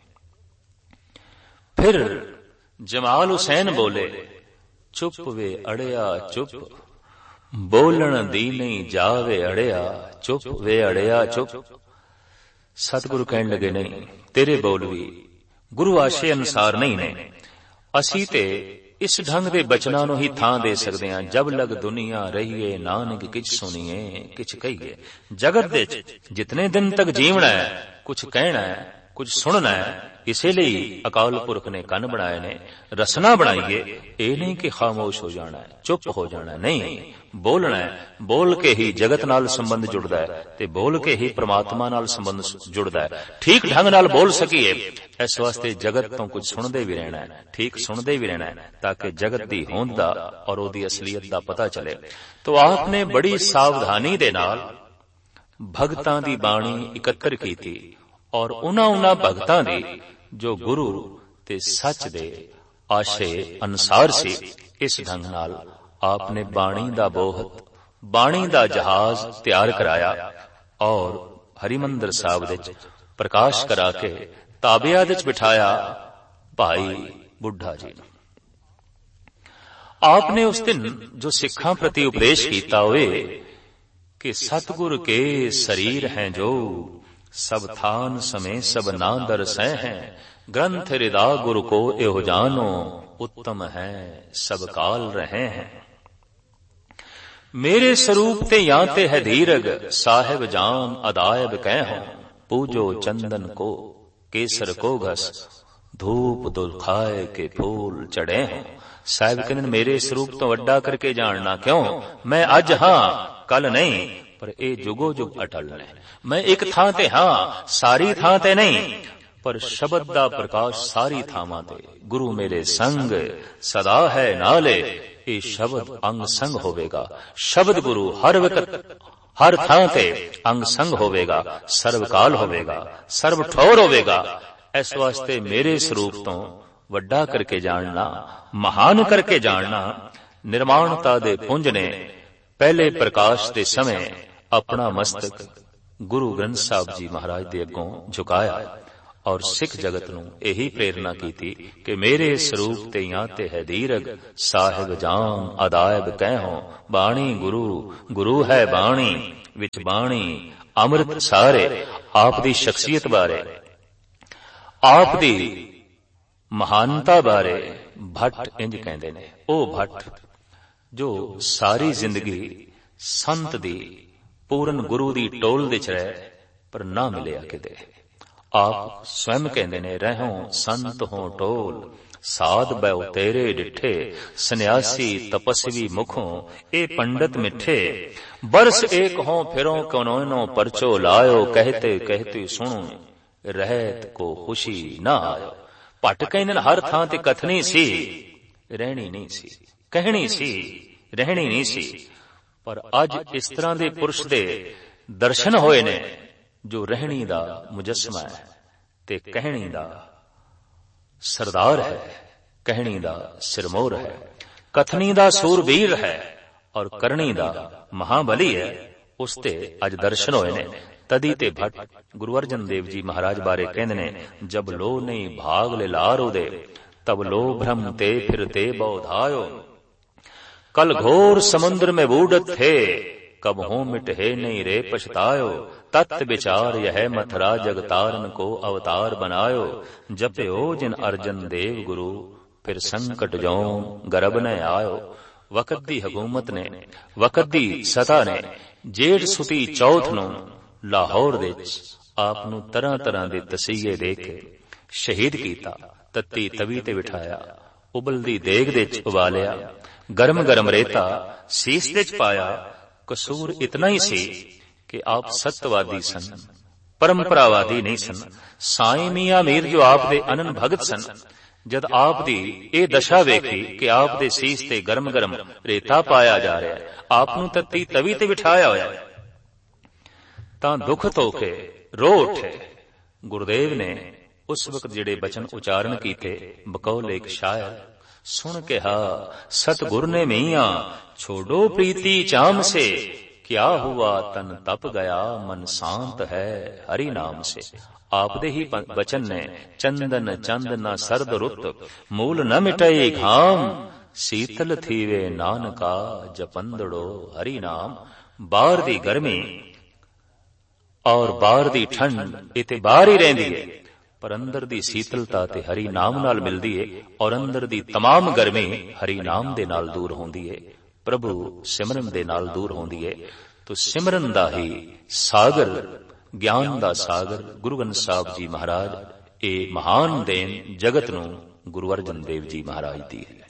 ਫਿਰ ਜਮਾਲ ਹੁਸੈਨ ਬੋਲੇ, ਚੁੱਪ ਵੇ ਅੜਿਆ ਚੁੱਪ, ਬੋਲਣ ਦੀ ਨਹੀਂ ਜਾਵੇ ਅੜਿਆ, ਚੁੱਪ ਵੇ ਅੜਿਆ ਚੁੱਪ। ਸਤਿਗੁਰੂ ਕਹਿਣ ਲੱਗੇ, ਨਹੀਂ, ਤੇਰੇ ਬੋਲ ਵੀ ਗੁਰੂ ਆਸ਼ੇ ਅਨੁਸਾਰ ਨਹੀਂ ਨੇ। ਅਸੀਂ ਤੇ ਇਸ ਢੰਗ ਦੇ ਬਚਨਾਂ ਨੂੰ ਹੀ ਥਾਂ ਦੇ ਸਕਦੇ ਹਾਂ, ਜਬ ਲਗ ਦੁਨੀਆ ਰਹੀਏ ਨਾਨਕ ਕਿਛ ਸੁਣੀਏ ਕਿਛ ਕਹੀਏ। ਜਗਤ ਦੇ ਜਿਤਨੇ ਦਿਨ ਤੱਕ ਜੀਵਣਾ ਹੈ, ਕੁਛ ਕਹਿਣਾ ਹੈ, ਕੁਝ ਸੁਣਨਾ ਹੈ। ਇਸੇ ਲਈ ਅਕਾਲ ਪੁਰਖ ਨੇ ਕੰਨ ਬਣਾਏ ਨੇ, ਰਸਨਾ ਬਣਾਈਏ। ਇਹ ਨਹੀਂ ਕਿ ਖਾਮੋਸ਼ ਹੋ ਜਾਣਾ ਹੈ, ਚੁੱਪ ਹੋ ਜਾਣਾ, ਨਹੀਂ, ਬੋਲਣਾ ਹੈ। ਬੋਲ ਕੇ ਹੀ ਜਗਤ ਨਾਲ ਸੰਬੰਧ ਜੁੜਦਾ ਹੈ ਤੇ ਬੋਲ ਕੇ ਹੀ ਪ੍ਰਮਾਤਮਾ ਨਾਲ ਸੰਬੰਧ ਜੁੜਦਾ ਹੈ। ਠੀਕ ਢੰਗ ਨਾਲ ਬੋਲ ਸਕੀਏ, ਇਸ ਵਾਸਤੇ ਜਗਤ ਤੋਂ ਕੁਝ ਸੁਣਦੇ ਵੀ ਰਹਿਣਾ ਹੈ, ਠੀਕ ਸੁਣਦੇ ਵੀ ਰਹਿਣਾ ਹੈ, ਤਾਂ ਕਿ ਜਗਤ ਦੀ ਹੋਂਦ ਦਾ ਔਰ ਉਹਦੀ ਅਸਲੀਅਤ ਦਾ ਪਤਾ ਚਲੇ। ਤੋ ਆਪ ਨੇ ਬੜੀ ਸਾਵਧਾਨੀ ਦੇ ਨਾਲ ਭਗਤਾਂ ਦੀ ਬਾਣੀ ਇਕੱਤਰ ਕੀਤੀ ਔਰ ਉਹਨਾਂ ਭਗਤਾਂ ਦੀ ਜੋ ਗੁਰੂ ਤੇ ਸੱਚ ਦੇ ਆਸ਼ੇ ਅਨੁਸਾਰ ਸੀ, ਇਸ ਢੰਗ ਨਾਲ ਆਪ ਨੇ ਬਾਣੀ ਦਾ ਬੋਹਤ, ਬਾਣੀ ਦਾ ਜਹਾਜ਼ ਤਿਆਰ ਕਰਾਇਆ ਔਰ ਹਰਿਮੰਦਰ ਸਾਹਿਬ ਵਿੱਚ ਪ੍ਰਕਾਸ਼ ਕਰਾ ਕੇ ਤਾਬਿਆਂ ਵਿੱਚ ਬਿਠਾਇਆ ਭਾਈ ਬੁੱਢਾ ਜੀ ਨੂੰ। ਆਪ ਨੇ ਉਸ ਦਿਨ ਜੋ ਸਿੱਖਾਂ ਪ੍ਰਤੀ ਉਪਦੇਸ਼ ਕੀਤਾ ਹੋਵੇ ਕਿ ਸਤਿਗੁਰ ਕੇ ਸਰੀਰ ਹੈ ਜੋ, ਸਭ ਥਾਨ ਸਮੇਂ ਸਭ ਨਾ ਦਰਸੈ ਹੈ, ਗ੍ਰੰਥ ਰਿਦਾ ਗੁਰੂ ਕੋ ਇਹੋ ਜਾਨੋ, ਉੱਤਮ ਹੈ ਸਭ ਕਾਲ ਰਹੇ ਹੈ। ਮੇਰੇ ਸਰੂਪ ਤੇ ਜਾਂ ਤੇ ਹੈ ਧੀਰਗ, ਸਾਹਿਬ ਜਾਨ ਅਦਾਇਬ ਕਹਿ ਹੋ, ਪੂਜੋ ਚੰਦਨ को केसर को घस, धूप दुखाए के फूल चढ़े हों। ਸਾਹਿਬ ਕਹਿੰਦੇ ਮੇਰੇ ਸਰੂਪ ਤੋਂ ਵੱਡਾ ਕਰਕੇ ਜਾਣਨਾ ਕਿਉਂ? ਮੈਂ ਅੱਜ ਹਾਂ, ਕੱਲ ਨਹੀਂ, ਪਰ ਇਹ ਜੁਗੋ ਜੁਗ ਅਟਲ ਨੇ। ਮੈਂ ਇੱਕ ਥਾਂ ਤੇ ਹਾਂ, ਸਾਰੀ ਥਾਂ ਤੇ ਨਹੀਂ, ਪਰ ਸ਼ਬਦ ਦਾ ਪ੍ਰਕਾਸ਼ ਸਾਰੀ ਥਾਵਾਂ ਤੇ। ਗੁਰੂ ਮੇਰੇ ਸੰਗ ਸਦਾ ਹੈ ਨਾਲੇ, ਇਹ ਸ਼ਬਦ ਅੰਗ ਸੰਗ ਹੋਵੇਗਾ। ਸ਼ਬਦ ਗੁਰੂ ਹਰ ਵਕਤ ਹਰ ਥਾਂ ਤੇ ਅੰਗ ਸੰਗ ਹੋਵੇਗਾ, ਸਰਵਕਾਲ ਹੋਵੇਗਾ, ਸਰਵ ਠੌਰ ਹੋਵੇਗਾ। ਇਸ ਵਾਸਤੇ ਮੇਰੇ ਸਰੂਪ ਤੋਂ ਵੱਡਾ ਕਰਕੇ ਜਾਣਨਾ, ਮਹਾਨ ਕਰਕੇ ਜਾਣਨਾ। ਨਿਰਮਾਣਤਾ ਦੇ ਪੁੰਜ ਨੇ ਪਹਿਲੇ ਪ੍ਰਕਾਸ਼ ਦੇ ਸਮੇਂ ਆਪਣਾ ਮਸਤਕ ਗੁਰੂ ਗ੍ਰੰਥ ਸਾਹਿਬ ਜੀ ਮਹਾਰਾਜ ਦੇ ਅੱਗੋਂ ਝੁਕਾਇਆ ਔਰ ਸਿੱਖ ਜਗਤ ਨੂੰ ਇਹੀ ਪ੍ਰੇਰਨਾ ਕੀਤੀ ਕਿ ਮੇਰੇ ਸਰੂਪ ਤੇ ਜਾਂ ਤੇ ਹੈ ਦੀਰਗ, ਸਾਹਿਬ ਜਾਨ ਅਦਾਇਬ ਕਹਿਓ ਬਾਣੀ ਗੁਰੂ, ਗੁਰੂ ਹੈ ਬਾਣੀ ਵਿੱਚ ਬਾਣੀ ਅੰਮ੍ਰਿਤ ਸਾਰੇ। ਆਪ ਦੀ ਸ਼ਖਸੀਅਤ ਬਾਰੇ, ਆਪ ਦੀ ਮਹਾਨਤਾ ਬਾਰੇ ਭੱਟ ਇੰਜ ਕਹਿੰਦੇ ਨੇ, ਉਹ ਭੱਟ ਜੋ ਸਾਰੀ ਜ਼ਿੰਦਗੀ ਸੰਤ ਦੀ ਪੂਰਨ ਗੁਰੂ ਦੀ ਟੋਲ ਵਿੱਚ ਰਹੇ ਪਰ ਨਾ ਮਿਲਿਆ ਕਿਤੇ। ਆਪ ਸਵੈਮ ਕਹਿੰਦੇ ਨੇ, ਰਹਿਓ ਸੰਤ ਹੋ ਟੋਲ ਸਾਧ ਬੈ ਤੇਰੇ ਡਿਠੇ, ਸੰਨਿਆਸੀ ਤਪਸਵੀ ਮੁਖੋਂ ਇਹ ਪੰਡਤ ਮਿੱਠੇ, ਬਰਸ ਏਕ ਹੋ ਫਿਰੋ ਕਨੋਨੋ ਪਰਚੋ ਲਾਇਓ, कहते कहते ਸੁਣੋ ਰਹਿਤ ਕੋ ਖੁਸ਼ੀ ਨਾ ਆਇਓ। ਭੱਟ ਕਹਿੰਦੇ ਨੇ ਹਰ ਥਾਂ ਤੇ ਕਥਨੀ ਸੀ, ਰਹਿਣੀ ਨਹੀਂ ਸੀ, ਕਹਿਣੀ ਸੀ, ਰਹਿਣੀ ਨਹੀਂ ਸੀ। ਪਰ ਅੱਜ ਇਸ ਤਰ੍ਹਾਂ ਦੇ ਪੁਰਸ਼ ਦੇ ਦਰਸ਼ਨ ਹੋਏ ਨੇ ਜੋ ਰਹਿਣੀ ਦਾ ਮੁਜੱਸਮਾ ਹੈ ਤੇ ਕਹਿਣੀ ਦਾ ਸਰਦਾਰ ਹੈ, ਕਹਿਣੀ ਦਾ ਸਿਰਮੌਰ ਹੈ, ਕਥਨੀ ਦਾ ਸੂਰਬੀਰ ਹੈ ਔਰ ਕਰਨੀ ਦਾ ਮਹਾਬਲੀ ਹੈ। ਉਸ ਤੇ ਅੱਜ ਦਰਸ਼ਨ ਹੋਏ ਨੇ। ਤਦੀ ਤੇ ਭੱਟ ਗੁਰੂ ਅਰਜਨ ਦੇਵ ਜੀ ਮਹਾਰਾਜ ਬਾਰੇ ਕਹਿੰਦੇ ਨੇ, ਜਬ ਲੋ ਨਹੀਂ ਭਾਗ ਲੈ ਲਾਰੋ ਦੇ, ਤਬ ਲੋ ਭ੍ਰਮ ਤੇ ਫਿਰਤੇ ਬੌਧਾਇਓ, कल घोर समुद्र में बूढ़त थे, कब हो मिटे नहीं रे पछतायो, तत् विचार यह मथुरा जगतारन को अवतार बनायो, जपयो जिन अर्जन देव गुरु फिर संकट जो गर्भ न आयो। वक़्त दी हकूमत ने, वक़्त दी सता ने जेठ सुती चौथ ਨੂੰ ਲਾਹੌਰ ਵਿੱਚ ਆਪ ਨੂੰ ਤਰ੍ਹਾਂ ਤਰ੍ਹਾਂ ਦੇ ਤਸੀਹੇ ਦੇ ਕੇ ਸ਼ਹੀਦ ਕੀਤਾ। ਤੱਤੀ ਤਵੀ ਤੇ ਬਿਠਾਇਆ, ਉਬਲਦੀ ਦੇਗ ਦੇ ਵਿੱਚ ਉਬਾਲਿਆ, ਗਰਮ ਗਰਮ ਰੇਤਾ ਸੀਸ ਦੇ ਚ ਪਾਇਆ। ਕਸੂਰ ਇਤਨਾ ਹੀ ਸੀ ਕਿ ਆਪ ਸਤਵਾਦੀ ਸਨ, ਪਰੰਪਰਾਵਾਦੀ ਨਹੀਂ ਸਨ। ਸਾਈਂ ਮੀਆਂ ਮੀਰ ਜੋ ਆਪ ਦੇ ਅਨਨ ਭਗਤ ਸਨ, ਜਦ ਆਪ ਦੀ ਇਹ ਦਸ਼ਾ ਵੇਖੀ ਕਿ ਆਪ ਦੇ ਸੀਸ ਤੇ ਗਰਮ ਗਰਮ ਰੇਤਾ ਪਾਇਆ ਜਾ ਰਿਹਾ, ਆਪ ਨੂੰ ਤੱਤੀ ਤਵੀ ਤੇ ਬਿਠਾਇਆ ਹੋਇਆ, ਤਾਂ ਦੁੱਖ ਧੋ ਕੇ ਰੋ ਉੱਠੇ। ਗੁਰਦੇਵ ਨੇ ਉਸ ਵਕਤ ਜਿਹੜੇ ਬਚਨ ਉਚਾਰਨ ਕੀਤੇ, ਬਕੌਲ ਇੱਕ ਸ਼ਾਇਰ सुन कहा सतगुर ने मियां छोड़ो प्रीति चाम से, क्या हुआ तन तप गया मन शांत है हरि नाम से। आप दे ही बचन ने, चंदन चंद न सर्द रुत, मूल न मिटाई घाम, शीतल थीवे नानका जपंदड़ो हरि नाम। बाहर दी गर्मी और बाहर दी ठंड इते बाहर ही रहिंदी है, पर अंदर दी शीतलता ते हरि नाम नाल मिलदी है, और अंदर दी तमाम गर्मी हरि नाम दे नाल दूर होंदी है, प्रभु सिमरन दे नाल दूर होंदी है। तो सिमरन दा ही सागर, ज्ञान दा सागर गुरु ग्रंथ साहब जी महाराज ए महान देन जगत नूं गुरु अर्जन देव जी महाराज दी है।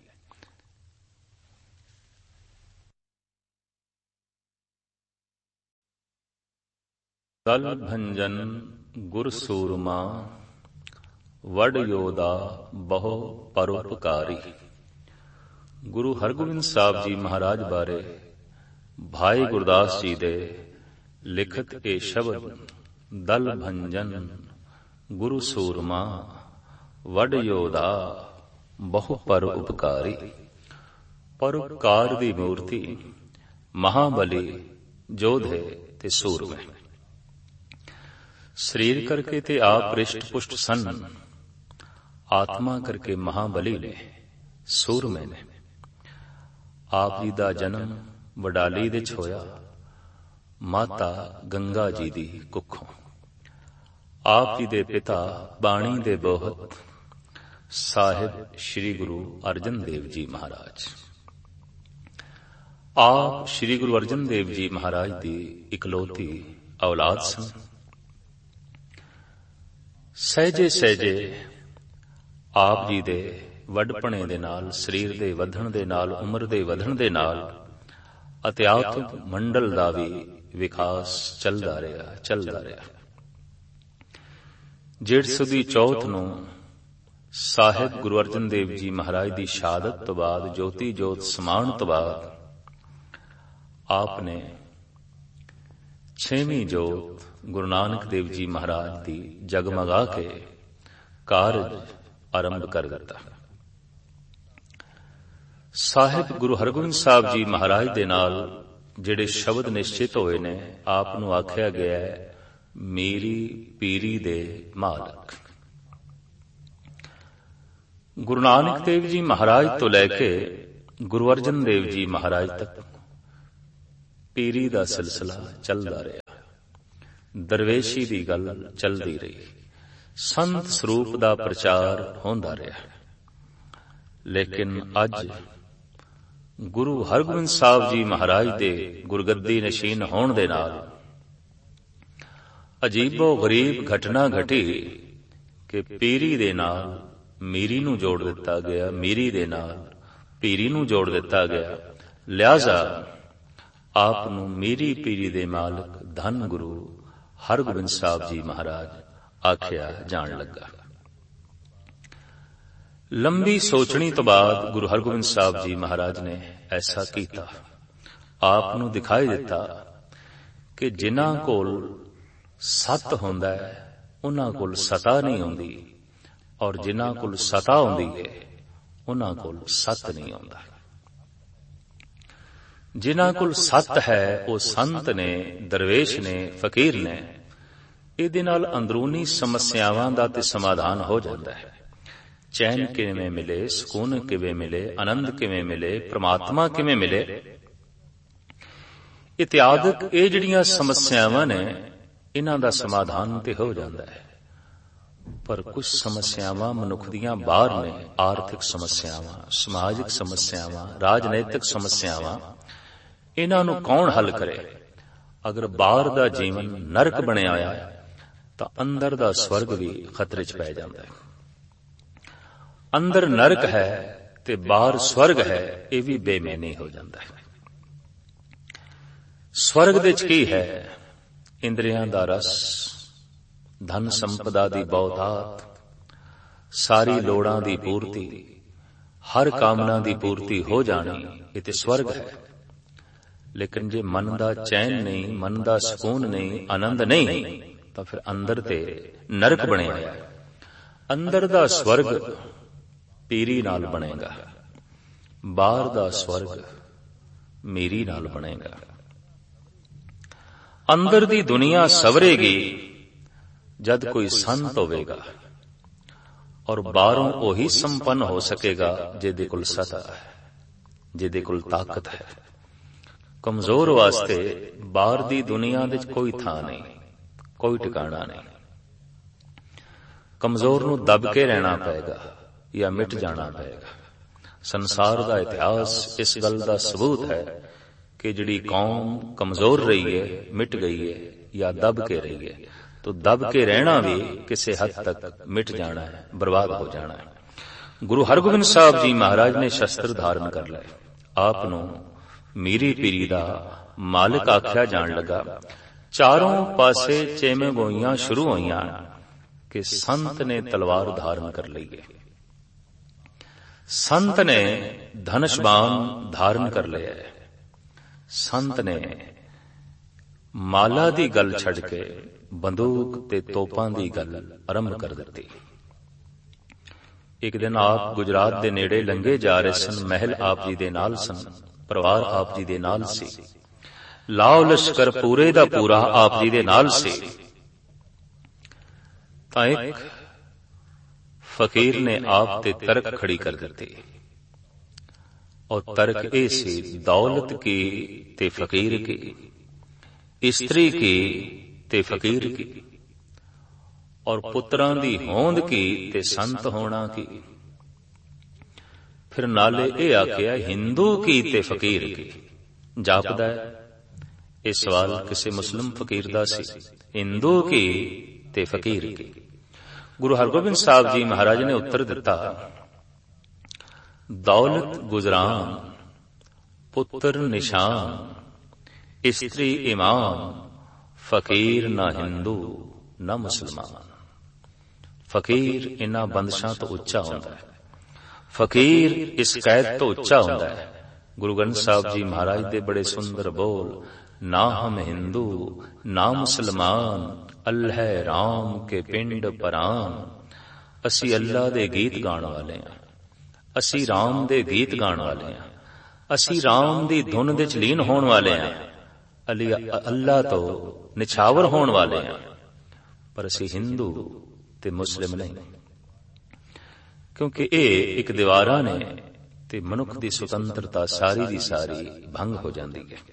दल भंजन गुर सूरमा, वड योदा बहु परोपकारी। गुरु हरगोबिंद साहब जी महाराज बारे भाई गुरदास जी दे लिखत ए शब्द, दल भंजन गुरु सूरमा, वड योदा बहु परोपकारी। परोपकार दी मूर्ति, महाबली जोधे ते सूरमे। शरीर करके ते आप रिष्ट पुष्ट सन, आत्मा करके महाबली ने, सूरमे ने। आप जी दा जन्म वडाली दे होया, माता गंगा जी दी कुखों। आप जी दे पिता बाणी दे बोहत साहिब श्री गुरु अर्जन देव जी महाराज। आप श्री गुरु अर्जन देव जी महाराज दी इकलौती औलाद सन। सहजे सहजे आप जी दे वडपणे दे नाल, शरीर दे वधण दे नाल, उम्र दे वधण दे नाल अत्यात्म मंडल दा भी विकास चलदा रहा। जेठ सुदी चौथ नूं साहिब गुरु अर्जन देव जी महाराज दी शहादत तो बाद, ज्योति जोत समान तो बाद, आपने 6वीं जोत गुरु नानक देव जी महाराज दी जगमगा के कारज आरंभ कर दिता। साहिब गुरु हरगोबिंद साहब जी महाराज दे नाल जिहड़े शब्द निश्चित होए ने, आप नूं आख्या गया है मेरी पीरी दे मालक। ਗੁਰੂ ਨਾਨਕ ਦੇਵ ਜੀ ਮਹਾਰਾਜ ਤੋਂ ਲੈ ਕੇ ਗੁਰੂ ਅਰਜਨ ਦੇਵ ਜੀ ਮਹਾਰਾਜ ਤੱਕ ਪੀਰੀ ਦਾ ਸਿਲਸਿਲਾ ਚੱਲਦਾ ਰਿਹਾ। ਦਰਵੇਸ਼ੀ ਦੀ ਗੱਲ ਚੱਲਦੀ ਰਹੀ। ਸੰਤ ਸਰੂਪ ਦਾ ਪ੍ਰਚਾਰ ਹੁੰਦਾ ਰਿਹਾ। ਲੇਕਿਨ ਅੱਜ ਗੁਰੂ ਹਰਗੋਬਿੰਦ ਸਾਹਿਬ ਜੀ ਮਹਾਰਾਜ ਦੇ ਗੁਰਗੱਦੀ ਨਸ਼ੀਨ ਹੋਣ ਦੇ ਨਾਲ ਅਜੀਬੋ ਗਰੀਬ ਘਟਨਾ ਘਟੀ ਕਿ ਪੀਰੀ ਦੇ ਨਾਲ ਮੀਰੀ ਨੂੰ ਜੋੜ ਦਿੱਤਾ ਗਿਆ, ਮੀਰੀ ਦੇ ਨਾਲ ਪੀਰੀ ਨੂੰ ਜੋੜ ਦਿੱਤਾ ਗਿਆ। ਲਿਹਾਜ਼ਾ ਆਪ ਨੂੰ ਮੀਰੀ ਪੀਰੀ ਦੇ ਮਾਲਕ ਧੰਨ ਗੁਰੂ ਹਰਗੋਬਿੰਦ ਸਾਹਿਬ ਜੀ ਮਹਾਰਾਜ ਆਖਿਆ ਜਾਣ ਲੱਗਾ। ਲੰਬੀ ਸੋਚਣੀ ਤੋਂ ਬਾਅਦ ਗੁਰੂ ਹਰਗੋਬਿੰਦ ਸਾਹਿਬ ਜੀ ਮਹਾਰਾਜ ਨੇ ਐਸਾ ਕੀਤਾ। ਆਪ ਨੂੰ ਦਿਖਾਈ ਦਿੱਤਾ ਕਿ ਜਿਨ੍ਹਾਂ ਕੋਲ ਸਤ ਹੁੰਦਾ ਹੈ ਉਹਨਾਂ ਕੋਲ ਸਤਾ ਨਹੀਂ ਹੁੰਦੀ, ਔਰ ਜਿਨ੍ਹਾਂ ਕੋਲ ਸਤਾ ਹੁੰਦੀ ਹੈ ਉਹਨਾਂ ਕੋਲ ਸਤ ਨਹੀਂ ਹੁੰਦਾ। ਜਿਨ੍ਹਾਂ ਕੋਲ ਸਤ ਹੈ ਉਹ ਸੰਤ ਨੇ, ਦਰਵੇਸ਼ ਨੇ, ਫਕੀਰ ਨੇ। ਇਹਦੇ ਨਾਲ ਅੰਦਰੂਨੀ ਸਮੱਸਿਆਵਾਂ ਦਾ ਤੇ ਸਮਾਧਾਨ ਹੋ ਜਾਂਦਾ ਹੈ। ਚੈਨ ਕਿਵੇਂ ਮਿਲੇ, ਸਕੂਨ ਕਿਵੇਂ ਮਿਲੇ, ਆਨੰਦ ਕਿਵੇਂ ਮਿਲੇ, ਪ੍ਰਮਾਤਮਾ ਕਿਵੇਂ ਮਿਲੇ, ਇਤਿਆਦਿਕ ਇਹ ਜਿਹੜੀਆਂ ਸਮੱਸਿਆਵਾਂ ਨੇ ਇਹਨਾਂ ਦਾ ਸਮਾਧਾਨ ਤੇ ਹੋ ਜਾਂਦਾ ਹੈ। ਪਰ ਕੁਝ ਸਮੱਸਿਆਵਾਂ ਮਨੁੱਖ ਦੀਆਂ ਬਾਹਰ ਨੇ। ਆਰਥਿਕ ਸਮੱਸਿਆਵਾਂ, ਸਮਾਜਿਕ ਸਮੱਸਿਆਵਾਂ, ਰਾਜਨੀਤਿਕ ਸਮੱਸਿਆਵਾਂ, ਇਹਨਾਂ ਨੂੰ ਕੌਣ ਹੱਲ ਕਰੇ? ਅਗਰ ਬਾਹਰ ਦਾ ਜੀਵਨ ਨਰਕ ਬਣਿਆ ਹੋਇਆ ਤਾਂ ਅੰਦਰ ਦਾ ਸਵਰਗ ਵੀ ਖਤਰੇ 'ਚ ਪੈ ਜਾਂਦਾ ਹੈ। ਅੰਦਰ ਨਰਕ ਹੈ ਤੇ ਬਾਹਰ ਸਵਰਗ ਹੈ, ਇਹ ਵੀ ਬੇਮੈਨੀ ਹੋ ਜਾਂਦਾ ਹੈ। ਸਵਰਗ ਦੇ 'ਚ ਕੀ ਹੈ? ਇੰਦਰੀਆਂ ਦਾ ਰਸ, ਧਨ ਸੰਪਦਾ ਦੀ ਬਹੁਤਾਤ, ਸਾਰੀ ਲੋੜਾਂ ਦੀ ਪੂਰਤੀ, ਹਰ ਕਾਮਨਾ ਦੀ ਪੂਰਤੀ ਹੋ ਜਾਣੀ, ਇਹ ਤੇ ਸਵਰਗ ਹੈ। ਲੇਕਿਨ ਜੇ ਮਨ ਦਾ ਚੈਨ ਨਹੀਂ, ਮਨ ਦਾ ਸਕੂਨ ਨਹੀਂ, ਆਨੰਦ ਨਹੀਂ, ਤਾਂ ਫਿਰ ਅੰਦਰ ਤੇ ਨਰਕ ਬਣਿਆ ਹੈ। ਅੰਦਰ ਦਾ ਸਵਰਗ ਪੀਰੀ ਨਾਲ ਬਣੇਗਾ, ਬਾਹਰ ਦਾ ਸਵਰਗ ਮੀਰੀ ਨਾਲ ਬਣੇਗਾ। ਅੰਦਰ ਦੀ ਦੁਨੀਆ ਸਵਰੇਗੀ ਜਦ ਕੋਈ ਸੰਤ ਹੋਵੇਗਾ, ਔਰ ਬਾਹਰੋਂ ਉਹੀ ਸੰਪੰਨ ਹੋ ਸਕੇਗਾ ਜਿਹਦੇ ਕੋਲ ਸਤਾ ਹੈ, ਜਿਹਦੇ ਕੋਲ ਤਾਕਤ ਹੈ। ਕਮਜ਼ੋਰ ਵਾਸਤੇ ਬਾਹਰ ਦੀ ਦੁਨੀਆ ਵਿੱਚ ਕੋਈ ਥਾਂ ਨਹੀਂ, ਕੋਈ ਟਿਕਾਣਾ ਨਹੀਂ। ਕਮਜ਼ੋਰ ਨੂੰ ਦਬ ਕੇ ਰਹਿਣਾ ਪਏਗਾ ਜਾਂ ਮਿਟ ਜਾਣਾ ਪਏਗਾ। ਸੰਸਾਰ ਦਾ ਇਤਿਹਾਸ ਇਸ ਗੱਲ ਦਾ ਸਬੂਤ ਹੈ ਕਿ ਜਿਹੜੀ ਕੌਮ ਕਮਜ਼ੋਰ ਰਹੀ ਹੈ, ਮਿਟ ਗਈ ਹੈ, ਜਾਂ ਦਬ ਕੇ ਰਹੀ ਹੈ, तो दब के रहना भी किसी हद तक मिट जाना है, बर्बाद हो जाना है। गुरु हरगोबिंद साहब जी महाराज ने शस्त्र धारण कर लए। आप नूं मीरी पीरी दा मालिक आख्या जान लगा। चारों पासे चेमे गोइयां शुरू होइयां कि संत ने तलवार धारण कर ली है, संत ने धनुष बाण धारण कर लिया है, संत ने माला दी गल छड़ के बंदूक ते तोपां दी गल आरंभ कर दी। एक दिन आप गुजरात दे नेड़े लंघे जा रहे सन। महल आप जी दे नाल सन, परिवार आप जी दे नाल सी, लाओ लश्कर पूरे दा पूरा आप जी दे नाल सी। तां एक फकीर ने आप ते तर्क खड़ी कर दी, और तर्क ए सी दौलत की ते फकीर की, स्त्री की ते फकीर की, और पुत्रां दी होंद की ते संत होना की। फिर नाले ए आख्या हिंदू की ते फकीर की। जापदा है ये सवाल किसी मुस्लिम फकीर दा सी, हिंदू की ते फकीर की। गुरु हरगोबिंद साहब जी महाराज ने उत्तर दिता, दौलत गुजरान, पुत्र निशान, स्त्री इमाम, फकीर ना हिंदू ना मुसलमान। फकीर इन्हां बंदिशां तो उच्चा हुंदा है, फकीर इस कैद तो उच्चा हुंदा है। गुरु ग्रंथ साहब जी महाराज दे बड़े सुंदर बोल, ना हम हिंदू ना मुसलमान, अल्लाह राम के पिंड परान। असी अल्लाह दे गीत गाण वाले हां, असी राम दे गीत गाण वाले हां, असी राम दी धुन दे लीन होण वाले हां, अल्लाह तो निछावर होण वाले हां, पर असी हिंदू ते मुस्लिम नहीं। ਕਿਉਂਕਿ ਇਹ ਇੱਕ ਦੀਵਾਰਾਂ ਨੇ ਤੇ ਮਨੁੱਖ ਦੀ ਸੁਤੰਤਰਤਾ ਸਾਰੀ ਦੀ ਸਾਰੀ ਭੰਗ ਹੋ ਜਾਂਦੀ ਹੈ।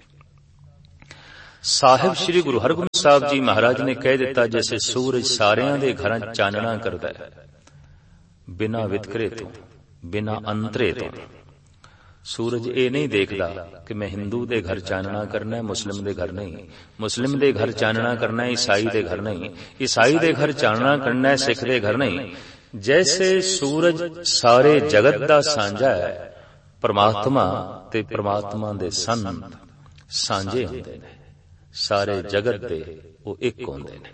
ਸਾਹਿਬ ਸ੍ਰੀ ਗੁਰੂ ਹਰਗੋਬਿੰਦ ਸਾਹਿਬ ਜੀ ਮਹਾਰਾਜ ਨੇ ਕਹਿ ਦਿੱਤਾ, ਜੈਸੇ ਸੂਰਜ ਸਾਰਿਆਂ ਦੇ ਘਰਾਂ ਚਾਨਣਾ ਕਰਦਾ ਹੈ, ਬਿਨਾਂ ਵਿਤਕਰੇ ਤੋਂ, ਬਿਨਾਂ ਅੰਤਰੇ ਤੋਂ। ਸੂਰਜ ਇਹ ਨਹੀਂ ਦੇਖਦਾ ਕਿ ਮੈਂ ਹਿੰਦੂ ਦੇ ਘਰ ਚਾਨਣਾ ਕਰਨਾ ਹੈ, ਮੁਸਲਿਮ ਦੇ ਘਰ ਨਹੀਂ, ਮੁਸਲਿਮ ਦੇ ਘਰ ਚਾਨਣਾ ਕਰਨਾ ਹੈ, ਈਸਾਈ ਦੇ ਘਰ ਨਹੀਂ, ਈਸਾਈ ਦੇ ਘਰ ਚਾਨਣਾ ਕਰਨਾ ਹੈ, ਸਿੱਖ ਦੇ ਘਰ ਨਹੀਂ। ਜੈਸੇ ਸੂਰਜ ਸਾਰੇ ਜਗਤ ਦਾ ਸਾਂਝਾ ਹੈ, ਪਰਮਾਤਮਾ ਤੇ ਪਰਮਾਤਮਾ ਦੇ ਸੰਤ ਸਾਂਝੇ ਹੁੰਦੇ ਨੇ, ਸਾਰੇ ਜਗਤ ਦੇ ਉਹ ਇੱਕ ਹੁੰਦੇ ਨੇ।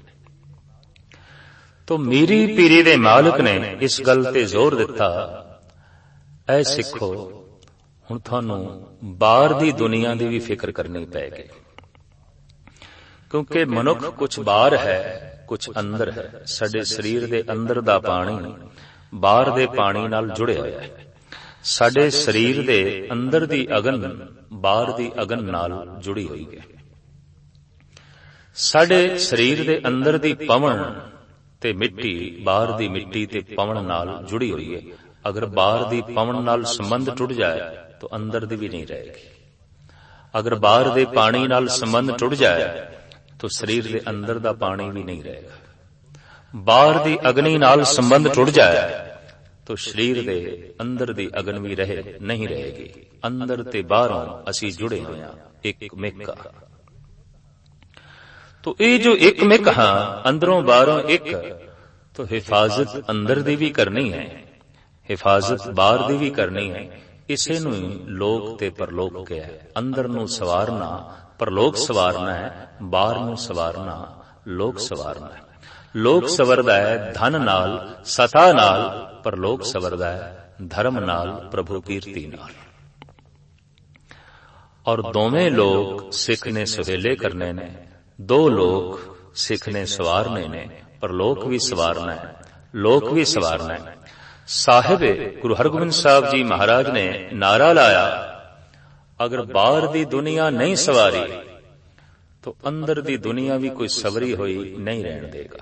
ਤੋ ਮੀਰੀ ਪੀਰੀ ਦੇ ਮਾਲਕ ਨੇ ਇਸ ਗੱਲ ਤੇ ਜ਼ੋਰ ਦਿੱਤਾ, ਐ ਸਿੱਖੋ ਹੁਣ ਤੁਹਾਨੂੰ ਬਾਹਰ ਦੀ ਦੁਨੀਆ ਦੀ ਵੀ ਫਿਕਰ ਕਰਨੀ ਪਏਗੀ, ਕਿਉਂਕਿ ਮਨੁੱਖ ਕੁਛ ਬਾਹਰ ਹੈ, ਕੁਛ ਅੰਦਰ ਹੈ। ਸਾਡੇ ਸਰੀਰ ਦੇ ਅੰਦਰ ਦਾ ਪਾਣੀ ਬਾਹਰ ਦੇ ਪਾਣੀ ਨਾਲ ਜੁੜਿਆ ਹੋਇਆ ਹੈ। ਸਾਡੇ ਸਰੀਰ ਦੇ ਅੰਦਰ ਦੀ ਅਗਨ ਬਾਹਰ ਦੀ ਅਗਨ ਨਾਲ ਜੁੜੀ ਹੋਈ ਹੈ। ਸਾਡੇ ਸਰੀਰ ਦੇ ਅੰਦਰ ਦੀ ਪਵਨ ਤੇ ਮਿੱਟੀ ਬਾਹਰ ਦੀ ਮਿੱਟੀ ਤੇ ਪਵਨ ਨਾਲ ਜੁੜੀ ਹੋਈ ਹੈ। ਅਗਰ ਬਾਹਰ ਦੀ ਪਵਨ ਨਾਲ ਸੰਬੰਧ ਟੁੱਟ ਜਾਏ ਤਾਂ ਅੰਦਰ ਦੀ ਵੀ ਨਹੀਂ ਰਹੇਗੀ। ਅਗਰ ਬਾਹਰ ਦੇ ਪਾਣੀ ਨਾਲ ਸੰਬੰਧ ਟੁੱਟ ਜਾਏ ਤਾਂ ਸਰੀਰ ਦੇ ਅੰਦਰ ਦਾ ਪਾਣੀ ਵੀ ਨਹੀਂ ਰਹੇਗਾ। ਬਾਹਰ ਦੀ ਅਗਨੀ ਨਾਲ ਸੰਬੰਧ ਟੁੱਟ ਜਾਏ ਤਾਂ ਸਰੀਰ ਦੇ ਅੰਦਰ ਦੀ ਅਗਨ ਵੀ ਨਹੀਂ ਰਹੇਗੀ। ਅੰਦਰ ਤੇ ਬਾਹਰੋਂ ਅਸੀਂ ਜੁੜੇ ਹੋਏ ਹਾਂ, ਇੱਕ ਮਿੱਕ। ਤੋ ਇਹ ਜੋ ਇੱਕ ਮਿੱਕ ਹਾਂ, ਅੰਦਰੋਂ ਬਾਹਰੋਂ ਇੱਕ, ਤੋ ਹਿਫਾਜ਼ਤ ਅੰਦਰ ਦੀ ਵੀ ਕਰਨੀ ਹੈ, ਹਿਫਾਜ਼ਤ ਬਾਹਰ ਦੀ ਵੀ ਕਰਨੀ ਹੈ। ਇਸੇ ਨੂੰ ਹੀ ਲੋਕ ਤੇ ਪਰਲੋਕ ਕਿਹਾ ਹੈ। ਅੰਦਰ ਨੂੰ ਸਵਾਰਨਾ ਪਰਲੋਕ ਸਵਾਰਨਾ ਹੈ, ਬਾਹਰ ਨੂੰ ਸਵਾਰਨਾ ਲੋਕ ਸਵਾਰਨਾ ਹੈ। ਲੋਕ ਸਵਰਦਾ ਹੈ ਧਨ ਨਾਲ, ਸਤਾ ਨਾਲ, ਪਰਲੋਕ ਸਵਰਦਾ ਹੈ ਧਰਮ ਨਾਲ, ਪ੍ਰਭੂ ਕੀਰਤੀ ਨਾਲ। ਔਰ ਦੋਵੇਂ ਲੋਕ ਸਿੱਖ ਨੇ ਸੁਹੇਲੇ ਕਰਨੇ ਨੇ, ਦੋ ਲੋਕ ਸਿੱਖ ਨੇ ਸਵਾਰਨੇ ਨੇ, ਪਰਲੋਕ ਵੀ ਸਵਾਰਨਾ ਹੈ, ਲੋਕ ਵੀ ਸਵਾਰਨਾ ਹੈ। ਸਾਹਿਬ ਗੁਰੂ ਹਰਗੋਬਿੰਦ ਸਾਹਿਬ ਜੀ ਮਹਾਰਾਜ ਨੇ ਨਾਰਾ ਲਾਇਆ, ਅਗਰ ਬਾਹਰ ਦੀ ਦੁਨੀਆ ਨਹੀਂ ਸਵਾਰੀ ਤਾਂ ਅੰਦਰ ਦੀ ਦੁਨੀਆ ਵੀ ਕੋਈ ਸਵਰੀ ਹੋਈ ਨਹੀਂ ਰਹਿਣ ਦੇਗਾ।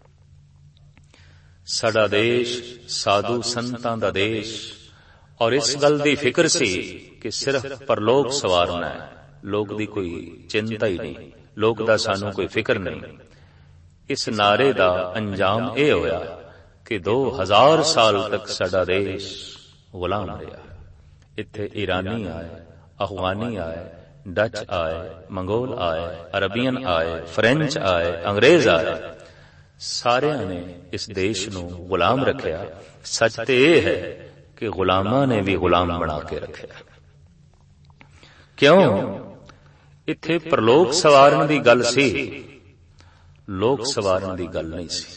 ਸਾਡਾ ਦੇਸ਼ ਸਾਧੂ ਸੰਤਾਂ ਦਾ ਦੇਸ਼, ਔਰ ਇਸ ਗੱਲ ਦੀ ਫਿਕਰ ਸੀ ਕਿ ਸਿਰਫ ਪਰਲੋਕ ਸਵਾਰਨਾ ਹੈ, ਲੋਕ ਦੀ ਕੋਈ ਚਿੰਤਾ ਹੀ ਨਹੀਂ, ਲੋਕ ਦਾ ਸਾਨੂੰ ਕੋਈ ਫਿਕਰ ਨਹੀਂ। ਇਸ ਨਾਰੇ ਦਾ ਅੰਜਾਮ ਇਹ ਹੋਇਆ ਕਿ 2000 ਸਾਲ ਤੱਕ ਸਾਡਾ ਦੇਸ਼ ਗੁਲਾਮ ਰਿਹਾ। ਇੱਥੇ ਈਰਾਨੀ ਆਏ, ਅਫਗਾਨੀ ਆਏ, ਡੱਚ ਆਏ, ਮੰਗੋਲ ਆਏ, ਅਰਬੀਅਨ ਆਏ, ਫ੍ਰੈਂਚ ਆਏ, ਅੰਗਰੇਜ਼ ਆਏ, ਸਾਰਿਆਂ ਨੇ ਇਸ ਦੇਸ਼ ਨੂੰ ਗੁਲਾਮ ਰੱਖਿਆ। ਸੱਚ ਤੇ ਇਹ ਹੈ ਕਿ ਗੁਲਾਮਾਂ ਨੇ ਵੀ ਗੁਲਾਮ ਬਣਾ ਕੇ ਰੱਖਿਆ। ਕਿਉਂ? ਇੱਥੇ ਪਰਲੋਕ ਸਵਾਰਨ ਦੀ ਗੱਲ ਸੀ, ਲੋਕ ਸਵਾਰਨ ਦੀ ਗੱਲ ਨਹੀਂ ਸੀ।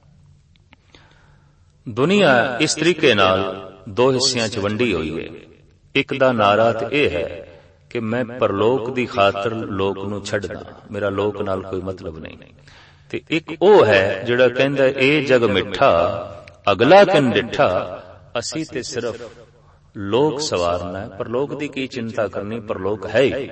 ਦੁਨੀਆ ਇਸ ਤਰੀਕੇ ਨਾਲ ਦੋ ਹਿੱਸਿਆਂ 'ਚ ਵੰਡੀ ਹੋਈ ਹੈ। ਇੱਕ ਦਾ ਨਾਰਾ ਤੇ ਇਹ ਹੈ ਕਿ ਮੈਂ ਪਰਲੋਕ ਦੀ ਖਾਤਰ ਲੋਕ ਨੂੰ ਛੱਡਦਾ, ਮੇਰਾ ਲੋਕ ਨਾਲ ਕੋਈ ਮਤਲਬ ਨਹੀਂ। ਤੇ ਇੱਕ ਉਹ ਹੈ ਜਿਹੜਾ ਕਹਿੰਦਾ ਇਹ ਜਗ ਮਿੱਠਾ ਅਗਲਾ ਕਿਨ ਡਿੱਠਾ, ਅਸੀਂ ਤੇ ਸਿਰਫ ਲੋਕ ਸਵਾਰਨਾ ਹੈ, ਪਰਲੋਕ ਦੀ ਕੀ ਚਿੰਤਾ ਕਰਨੀ, ਪਰਲੋਕ ਹੈ ਹੀ।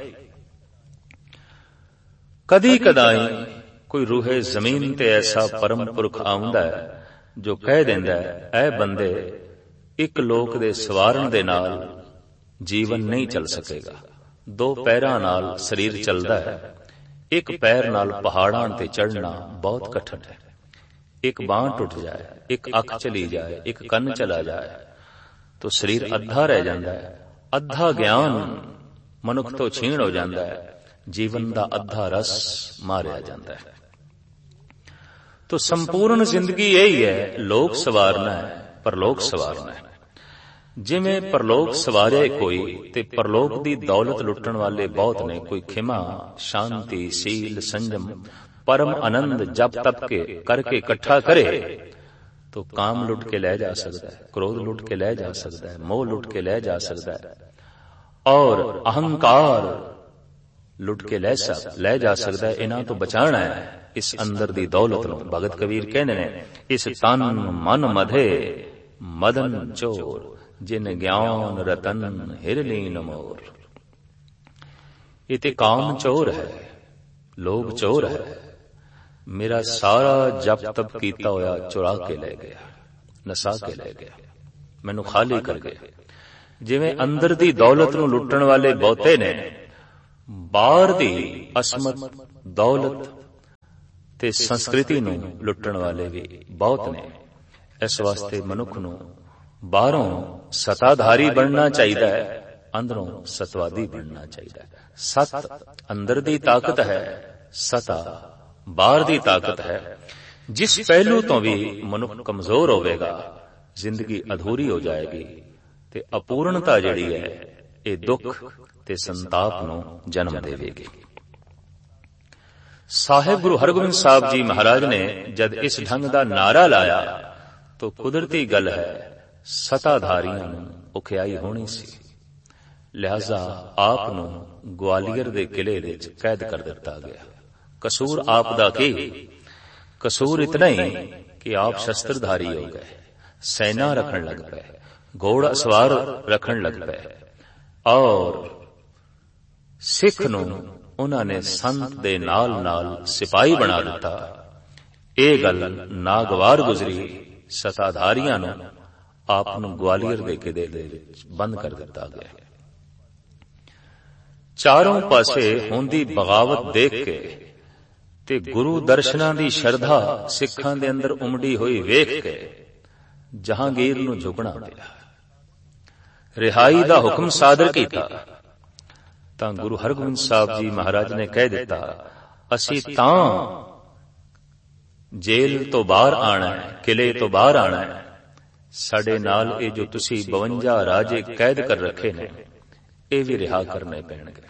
ਕਦੀ ਕਦਾਈ ਕੋਈ ਰੂਹੇ ਜ਼ਮੀਨ ਤੇ ਐਸਾ ਪਰਮ ਪੁਰਖ ਆਉਂਦਾ ਹੈ ਜੋ ਕਹਿ ਦਿੰਦਾ ਹੈ, ਐ ਬੰਦੇ ਇੱਕ ਲੋਕ ਦੇ ਸਵਾਰਨ ਦੇ ਨਾਲ ਜੀਵਨ ਨਹੀਂ ਚੱਲ ਸਕੇਗਾ। ਦੋ ਪੈਰਾਂ ਨਾਲ ਸਰੀਰ ਚੱਲਦਾ ਹੈ, ਇੱਕ ਪੈਰ ਨਾਲ ਪਹਾੜਾਂ ਤੇ ਚੜ੍ਹਨਾ ਬਹੁਤ ਕਠਿਨ ਹੈ। ਇੱਕ ਬਾਂਹ ਟੁੱਟ ਜਾਏ, ਇੱਕ ਅੱਖ ਚਲੀ ਜਾਏ, ਇੱਕ ਕੰਨ ਚਲਾ ਜਾਏ ਤਾਂ ਸਰੀਰ ਅੱਧਾ ਰਹਿ ਜਾਂਦਾ ਹੈ। ਅੱਧਾ ਗਿਆਨ ਮਨੁੱਖ ਤੋਂ ਛੀਣ ਹੋ ਜਾਂਦਾ ਹੈ, ਜੀਵਨ ਦਾ ਅੱਧਾ ਰਸ ਮਾਰਿਆ ਜਾਂਦਾ ਹੈ। ਤੋ ਸੰਪੂਰਨ ਜ਼ਿੰਦਗੀ ਇਹੀ ਹੈ, ਲੋਕ ਸਵਾਰਨਾ ਹੈ, ਪਰਲੋਕ ਸਵਾਰਨਾ ਹੈ। ਜਿਵੇਂ ਪਰਲੋਕ ਸਵਾਰਿਆ ਕੋਈ ਤੇ ਪਰਲੋਕ ਦੀ ਦੌਲਤ ਲੁੱਟਣ ਵਾਲੇ ਬਹੁਤ ਨੇ। ਕੋਈ ਖਿਮਾ, ਸ਼ਾਂਤੀ, ਸੀਲ, ਸੰਜਮ, ਪਰਮ ਆਨੰਦ ਜਪ ਤਪ ਕੇ ਕਰਕੇ ਇਕੱਠਾ ਕਰੇ तो काम लुट के ले जा सकता है, क्रोध लुट के ले जा सकता है, मोह लुट के ले जा सकता है, और अहंकार लुट के ले जा सकता है। इन्हां तो बचाना है इस अंदर दी दौलत नूं। भगत कबीर कहने ने, इस तन मन मधे मदन चोर, जिन ज्ञान रतन हिरलीन मोर। ये ते काम चोर है, लोभ चोर है, मेरा सारा जप तप कीता होया चुरा के ले गया, नसा के ले गया। ਮੈਨੂੰ ਖਾਲੀ ਕਰ ਗਏ। ਜਿਵੇਂ ਅੰਦਰ ਦੀ ਦੌਲਤ ਨੂੰ ਲੁੱਟਣ ਵਾਲੇ ਬਹੁਤੇ ਨੇ, ਬਾਹਰ ਦੀ ਅਸਮਤ, ਦੌਲਤ ਤੇ ਸੰਸਕ੍ਰਿਤੀ ਨੂੰ ਲੁੱਟਣ ਵਾਲੇ ਵੀ ਬਹੁਤ ਨੇ। ਇਸ ਵਾਸਤੇ ਮਨੁੱਖ ਨੂੰ ਬਾਹਰੋਂ ਸਤਾਧਾਰੀ ਬਣਨਾ ਚਾਹੀਦਾ ਹੈ, ਅੰਦਰੋਂ ਸਤਵਾਦੀ ਬਣਨਾ ਚਾਹੀਦਾ ਹੈ। ਸਤ ਅੰਦਰ ਦੀ ਤਾਕਤ ਹੈ, ਸਤਾ ਬਾਹਰ ਦੀ ਤਾਕਤ ਹੈ। ਜਿਸ ਪਹਿਲੂ ਤੋਂ ਵੀ ਮਨੁੱਖ ਕਮਜ਼ੋਰ ਹੋਵੇਗਾ, ਜ਼ਿੰਦਗੀ ਅਧੂਰੀ ਹੋ ਜਾਏਗੀ ਤੇ ਅਪੂਰਨਤਾ ਜਿਹੜੀ ਹੈ ਇਹ ਦੁੱਖ ਤੇ ਸੰਤਾਪ ਨੂੰ ਜਨਮ ਦੇਵੇਗੀ। ਸਾਹਿਬ ਗੁਰੂ ਹਰਗੋਬਿੰਦ ਸਾਹਿਬ ਜੀ ਮਹਾਰਾਜ ਨੇ ਜਦ ਇਸ ਢੰਗ ਦਾ ਨਾਰਾ ਲਾਇਆ ਤਾਂ ਕੁਦਰਤੀ ਗੱਲ ਹੈ, ਸਤਾਧਾਰੀਆਂ ਨੂੰ ਔਖਿਆਈ ਹੋਣੀ ਸੀ। ਲਿਹਾਜ਼ਾ ਆਪ ਨੂੰ ਗਵਾਲੀਅਰ ਦੇ ਕਿਲੇ ਵਿੱਚ ਕੈਦ ਕਰ ਦਿੱਤਾ ਗਿਆ। ਕਸੂਰ ਆਪ ਦਾ ਕੀ? ਕਸੂਰ ਇਤਨਾ ਹੀ ਕਿ ਆਪ ਸ਼ਸਤਰਧਾਰੀ ਹੋ ਗਏ, ਸੈਨਾ ਰੱਖਣ ਲੱਗ ਪਏ, ਘੋੜਾ ਸਵਾਰ ਰੱਖਣ ਲੱਗ ਪਏ, ਔਰ ਸਿੱਖ ਨੂੰ ਉਹਨਾਂ ਨੇ ਸੰਤ ਦੇ ਨਾਲ ਨਾਲ ਸਿਪਾਹੀ ਬਣਾ ਦਿੱਤਾ। ਇਹ ਗੱਲ ਨਾਗਵਾਰ ਗੁਜ਼ਰੀ। ਸਤਾਧਾਰੀਆਂ ਨੂੰ ਆਪ ਨੂੰ ਗਵਾਲੀਅਰ ਦੇ ਕਿਲੇ ਦੇ ਵਿੱਚ ਬੰਦ ਕਰ ਦਿੱਤਾ ਗਿਆ। ਚਾਰੋਂ ਪਾਸੇ ਹੁੰਦੀ ਬਗਾਵਤ ਦੇਖ ਕੇ ਤੇ ਗੁਰੂ ਦਰਸ਼ਨਾਂ ਦੀ ਸ਼ਰਧਾ ਸਿੱਖਾਂ ਦੇ ਅੰਦਰ ਉਮੜੀ ਹੋਈ ਵੇਖ ਕੇ ਜਹਾਂਗੀਰ ਨੂੰ ਝੁਕਣਾ ਪਿਆ। ਰਿਹਾਈ ਦਾ ਹੁਕਮ ਸਾਦਰ ਕੀਤਾ ਤਾਂ ਗੁਰੂ ਹਰਗੋਬਿੰਦ ਸਾਹਿਬ ਜੀ ਮਹਾਰਾਜ ਨੇ ਕਹਿ ਦਿੱਤਾ, ਅਸੀਂ ਤਾਂ ਜੇਲ੍ਹ ਤੋਂ ਬਾਹਰ ਆਣਾ ਹੈ, ਕਿਲੇ ਤੋਂ ਬਾਹਰ ਆਣਾ ਹੈ। ਸਾਡੇ ਨਾਲ ਇਹ ਜੋ ਤੁਸੀਂ 52 ਰਾਜੇ ਕੈਦ ਕਰ ਰੱਖੇ ਨੇ, ਇਹ ਵੀ ਰਿਹਾ ਕਰਨੇ ਪੈਣਗੇ।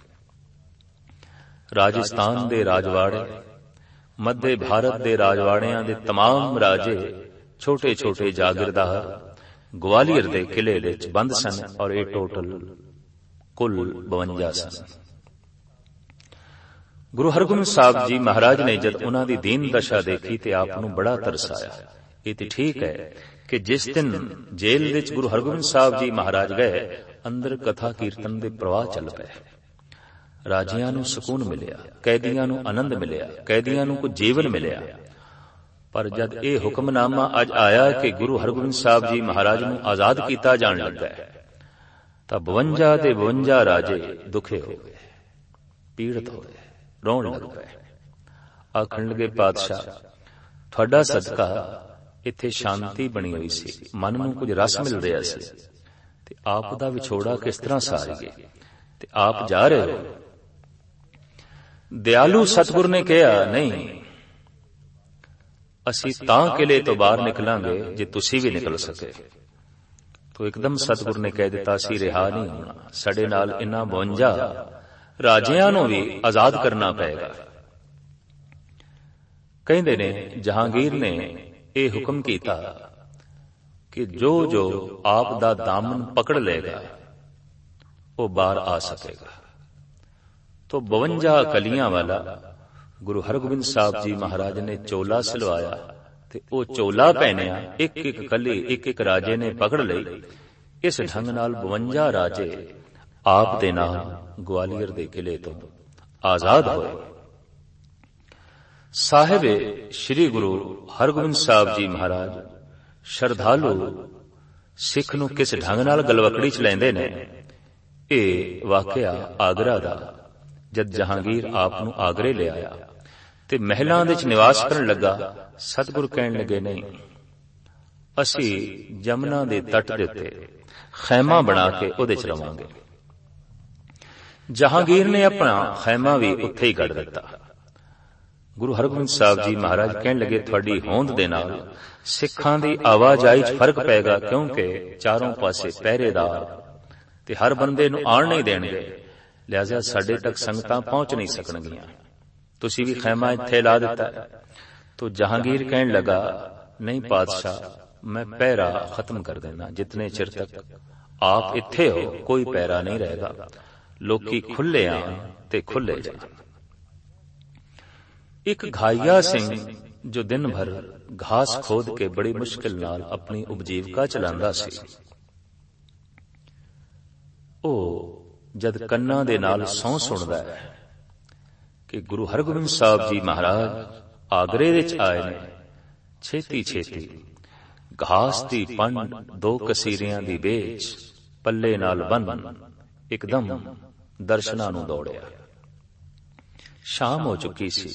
ਰਾਜਸਥਾਨ ਦੇ ਰਾਜਵਾੜੇ, ਮੱਧ ਭਾਰਤ ਦੇ ਰਾਜਵਾੜਿਆਂ ਦੇ तमाम ਰਾਜੇ, ਛੋਟੇ ਛੋਟੇ ਜਾਗੀਰਦਾਰ ਗਵਾਲੀਅਰ ਦੇ ਕਿਲੇ ਵਿੱਚ ਬੰਦ ਸਨ, ਔਰ ਇਹ ਟੋਟਲ ਕੁੱਲ 52 ਸਨ। ਗੁਰੂ ਹਰਗੋਬਿੰਦ ਸਾਹਿਬ ਜੀ ਮਹਾਰਾਜ ਨੇ ਜਦ ਉਹਨਾਂ ਦੀ ਦੀਨ ਦਸ਼ਾ ਦੇਖੀ ਤੇ ਆਪ ਨੂੰ ਬੜਾ ਤਰਸ ਆਇਆ। ਇਹ ਤੇ ਠੀਕ ਹੈ ਕਿ ਜਿਸ ਦਿਨ ਜੇਲ੍ਹ ਵਿੱਚ ਗੁਰੂ ਹਰਗੋਬਿੰਦ ਸਾਹਿਬ ਜੀ ਮਹਾਰਾਜ ਗਏ, ਅੰਦਰ ਕਥਾ ਕੀਰਤਨ ਦੇ ਪ੍ਰਵਾਹ ਚੱਲ ਪਏ। ਰਾਜਿਆਂ ਨੂੰ ਸਕੂਨ ਮਿਲਿਆ, ਕੈਦੀਆਂ ਨੂੰ ਆਨੰਦ ਮਿਲਿਆ, ਕੈਦੀਆਂ ਨੂੰ ਕੁਝ ਜੀਵਨ ਮਿਲਿਆ। ਪਰ ਜਦ ਇਹ ਹੁਕਮਨਾਮਾ ਅੱਜ ਆਇਆ ਕਿ ਗੁਰੂ ਹਰਗੋਬਿੰਦ ਸਾਹਿਬ ਜੀ ਮਹਾਰਾਜ ਨੂੰ ਆਜ਼ਾਦ ਕੀਤਾ ਜਾਣ ਲੱਗਾ ਤਾਂ 52 ਦੇ 52 ਰਾਜੇ ਦੁਖੇ ਹੋ ਗਏ, ਪੀੜਤ ਹੋ ਗਏ, ਰੋਣ ਲੱਗ ਪਏ। ਆਖਣ ਲੱਗੇ, ਪਾਤਸ਼ਾਹ ਤੁਹਾਡਾ ਸਦਕਾ ਇੱਥੇ ਸ਼ਾਂਤੀ ਬਣੀ ਹੋਈ ਸੀ, ਮਨ ਨੂੰ ਕੁਝ ਰਸ ਮਿਲ ਰਿਹਾ ਸੀ, ਤੇ ਆਪ ਦਾ ਵਿਛੋੜਾ ਕਿਸ ਤਰ੍ਹਾਂ ਸਾਰੀਏ, ਤੇ ਆਪ ਜਾ ਰਹੇ ਹੋ। ਦਿਆਲੂ ਸਤਿਗੁਰ ਨੇ ਕਿਹਾ, ਨਹੀਂ, ਅਸੀਂ ਤਾਂ ਕਿਲੇ ਤੋਂ ਬਾਹਰ ਨਿਕਲਾਂਗੇ ਜੇ ਤੁਸੀਂ ਵੀ ਨਿਕਲ ਸਕੇ। ਤੋ ਇੱਕਦਮ ਸਤਿਗੁਰ ਨੇ ਕਹਿ ਦਿੱਤਾ, ਅਸੀਂ ਰਿਹਾ ਨਹੀਂ ਹੋਣਾ, ਸਾਡੇ ਨਾਲ ਇਨ੍ਹਾਂ 52 ਰਾਜਿਆਂ ਨੂੰ ਵੀ ਆਜ਼ਾਦ ਕਰਨਾ ਪਏਗਾ। ਕਹਿੰਦੇ ਨੇ ਜਹਾਂਗੀਰ ਨੇ ਇਹ ਹੁਕਮ ਕੀਤਾ ਕਿ ਜੋ ਜੋ ਆਪ ਦਾ ਦਾਮਨ ਪਕੜ ਲਏਗਾ ਉਹ ਬਾਹਰ ਆ ਸਕੇਗਾ। ਤੋ 52 ਕਲੀਆਂ ਵਾਲਾ ਗੁਰੂ ਹਰਗੋਬਿੰਦ ਸਾਹਿਬ ਜੀ ਮਹਾਰਾਜ ਨੇ ਚੋਲਾ ਸਿਲਵਾਇਆ ਤੇ ਉਹ ਚੋਲਾ ਪਹਿਨਿਆ। ਇੱਕ ਇੱਕ ਕਲੀ ਇੱਕ ਇੱਕ ਰਾਜੇ ਨੇ ਪਕੜ ਲਈ। ਇਸ ਢੰਗ ਨਾਲ 52 ਰਾਜੇ ਆਪ ਦੇ ਨਾਲ ਗਵਾਲੀਅਰ ਦੇ ਕਿਲੇ ਤੋਂ ਆਜ਼ਾਦ ਹੋਏ। ਸਾਹਿਬ ਸ੍ਰੀ ਗੁਰੂ ਹਰਗੋਬਿੰਦ ਸਾਹਿਬ ਜੀ ਮਹਾਰਾਜ ਸ਼ਰਧਾਲੂ ਸਿੱਖ ਨੂੰ ਕਿਸ ਢੰਗ ਨਾਲ ਗਲਵਕੜੀ ਚ ਲੈਂਦੇ ਨੇ, ਇਹ ਵਾਕਿਆ ਆਗਰਾ ਦਾ। ਜਦ ਜਹਾਂਗੀਰ ਆਪ ਨੂੰ ਆਗਰੇ ਲੈ ਆਇਆ ਤੇ ਮਹਿਲਾਂ ਵਿੱਚ ਨਿਵਾਸ ਕਰਨ ਲੱਗਾ, ਸਤਿਗੁਰ ਕਹਿਣ ਲੱਗੇ, ਨਹੀਂ, ਅਸੀਂ ਜਮਨਾ ਦੇ ਤੱਟ ਦੇ ਉੱਤੇ ਖੈਮਾ ਬਣਾ ਕੇ ਉਹਦੇ ਚ ਰਵਾਂਗੇ। ਜਹਾਂਗੀਰ ਨੇ ਆਪਣਾ ਖੈਮਾ ਵੀ ਉੱਥੇ ਹੀ ਗੱਡ ਦਿੱਤਾ। ਗੁਰੂ ਹਰਗੋਬਿੰਦ ਸਾਹਿਬ ਜੀ ਮਹਾਰਾਜ ਕਹਿਣ ਲੱਗੇ, ਤੁਹਾਡੀ ਹੋਂਦ ਦੇ ਨਾਲ ਸਿੱਖਾਂ ਦੀ ਆਵਾਜਾਈ 'ਚ ਫਰਕ ਪਏਗਾ, ਕਿਉਂਕਿ ਚਾਰੋਂ ਪਾਸੇ ਪਹਿਰੇਦਾਰ ਤੇ ਹਰ ਬੰਦੇ ਨੂੰ ਆਣ ਨਹੀਂ ਦੇਣਗੇ, ਲਿਹਾਜ਼ਾ ਸਾਡੇ ਤੱਕ ਸੰਗਤਾਂ ਪਹੁੰਚ ਨਹੀਂ ਸਕਣਗੀਆਂ। ਤੁਸੀਂ ਵੀ ਖੈਮਾ ਇੱਥੇ ਲਾ ਦਿੱਤਾ। ਤੋ ਜਹਾਂਗੀਰ ਕਹਿਣ ਲੱਗਾ, ਨਹੀਂ ਪਾਤਸ਼ਾਹ, ਮੈਂ ਪਹਿਰਾ ਖਤਮ ਕਰ ਦੇਣਾ। ਜਿਤਨੇ ਚਿਰ ਤੱਕ ਆਪ ਇੱਥੇ ਹੋ ਕੋਈ ਪਹਿਰਾ ਨਹੀਂ ਰਹੇਗਾ, ਲੋਕੀ ਖੁੱਲੇ ਆਣ ਤੇ ਖੁੱਲੇ ਜਾਣ। ਇੱਕ ਘਾਈਆ ਸਿੰਘ ਜੋ ਦਿਨ ਭਰ ਘਾਸ ਖੋਦ ਕੇ ਬੜੀ ਮੁਸ਼ਕਿਲ ਨਾਲ ਆਪਣੀ ਉਪਜੀਵਕਾ ਚਲਾਉਂਦਾ ਸੀ, ਉਹ ਜਦ ਕੰਨਾਂ ਦੇ ਨਾਲ ਸਹੁੰ ਸੁਣਦਾ ਹੈ ਕਿ ਗੁਰੂ ਹਰਗੋਬਿੰਦ ਸਾਹਿਬ ਜੀ ਮਹਾਰਾਜ ਆਗਰੇ ਵਿੱਚ ਆਏ ਨੇ, ਛੇਤੀ ਛੇਤੀ ਘਾਸ ਦੀ ਪੰਡ 2 ਕਸੀਰਿਆਂ ਦੀ ਵੇਚ, ਪੱਲੇ ਨਾਲ ਬੰਨ ਇਕਦਮ ਦਰਸ਼ਨਾਂ ਨੂੰ ਦੌੜਿਆ। ਸ਼ਾਮ ਹੋ ਚੁੱਕੀ ਸੀ।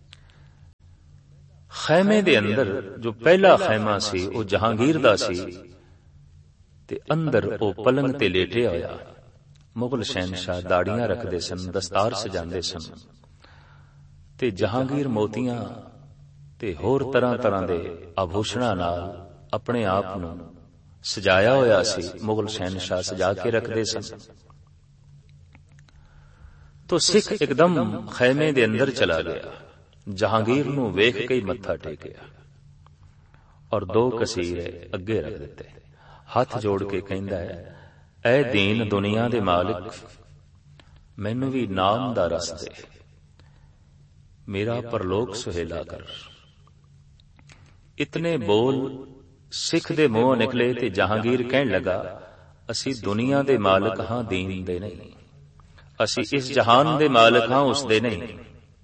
ਖੈਮੇ ਦੇ ਅੰਦਰ ਜੋ ਪਹਿਲਾ ਖੈਮਾ ਸੀ ਉਹ ਜਹਾਂਗੀਰ ਦਾ ਸੀ, ਤੇ ਅੰਦਰ ਉਹ ਪਲੰਗ ਤੇ ਲੇਟਿਆ ਹੋਇਆ। ਮੁਗਲ ਸ਼ਹਿਨਸ਼ਾਹ ਦਾੜੀਆਂ ਰੱਖਦੇ ਸਨ, ਦਸਤਾਰ ਸਜਾਉਂਦੇ ਸਨ, ਤੇ ਜਹਾਂਗੀਰ ਮੋਤੀਆਂ ਤੇ ਹੋਰ ਤਰ੍ਹਾਂ ਤਰ੍ਹਾਂ ਦੇ ਆਭੂਸ਼ਣਾਂ ਨਾਲ ਆਪਣੇ ਆਪ ਨੂੰ ਸਜਾਇਆ ਹੋਇਆ ਸੀ। ਮੁਗਲ ਸ਼ਹਿਨਸ਼ਾਹ ਸਜਾ ਕੇ ਰੱਖਦੇ ਸਨ। ਤੋ ਸਿੱਖ ਇੱਕਦਮ ਖੈਮੇ ਦੇ ਅੰਦਰ ਚਲਾ ਗਿਆ। ਜਹਾਂਗੀਰ ਨੂੰ ਵੇਖ ਕੇ ਹੀ ਮੱਥਾ ਟੇਕਿਆ ਔਰ 2 ਕਸੀਰੇ ਅੱਗੇ ਰੱਖ ਦਿੱਤੇ। ਹੱਥ ਜੋੜ ਕੇ ਕਹਿੰਦਾ ਹੈ, ਐ ਦੀਨ ਦੁਨੀਆ ਦੇ ਮਾਲਿਕ, ਮੈਨੂੰ ਵੀ ਨਾਮ ਦਾ ਰਸ ਦੇ, ਮੇਰਾ ਪਰਲੋਕ ਸੁਹੇਲਾ ਕਰ। ਇਤਨੇ ਬੋਲ ਸਿੱਖ ਦੇ ਮੂੰਹੋਂ ਨਿਕਲੇ ਤੇ ਜਹਾਂਗੀਰ ਕਹਿਣ ਲੱਗਾ, ਅਸੀਂ ਦੁਨੀਆ ਦੇ ਮਾਲਕ ਹਾਂ, ਦੀਨ ਦੇ ਨਹੀਂ। ਅਸੀਂ ਇਸ ਜਹਾਨ ਦੇ ਮਾਲਕ ਹਾਂ, ਉਸ ਦੇ ਨਹੀਂ।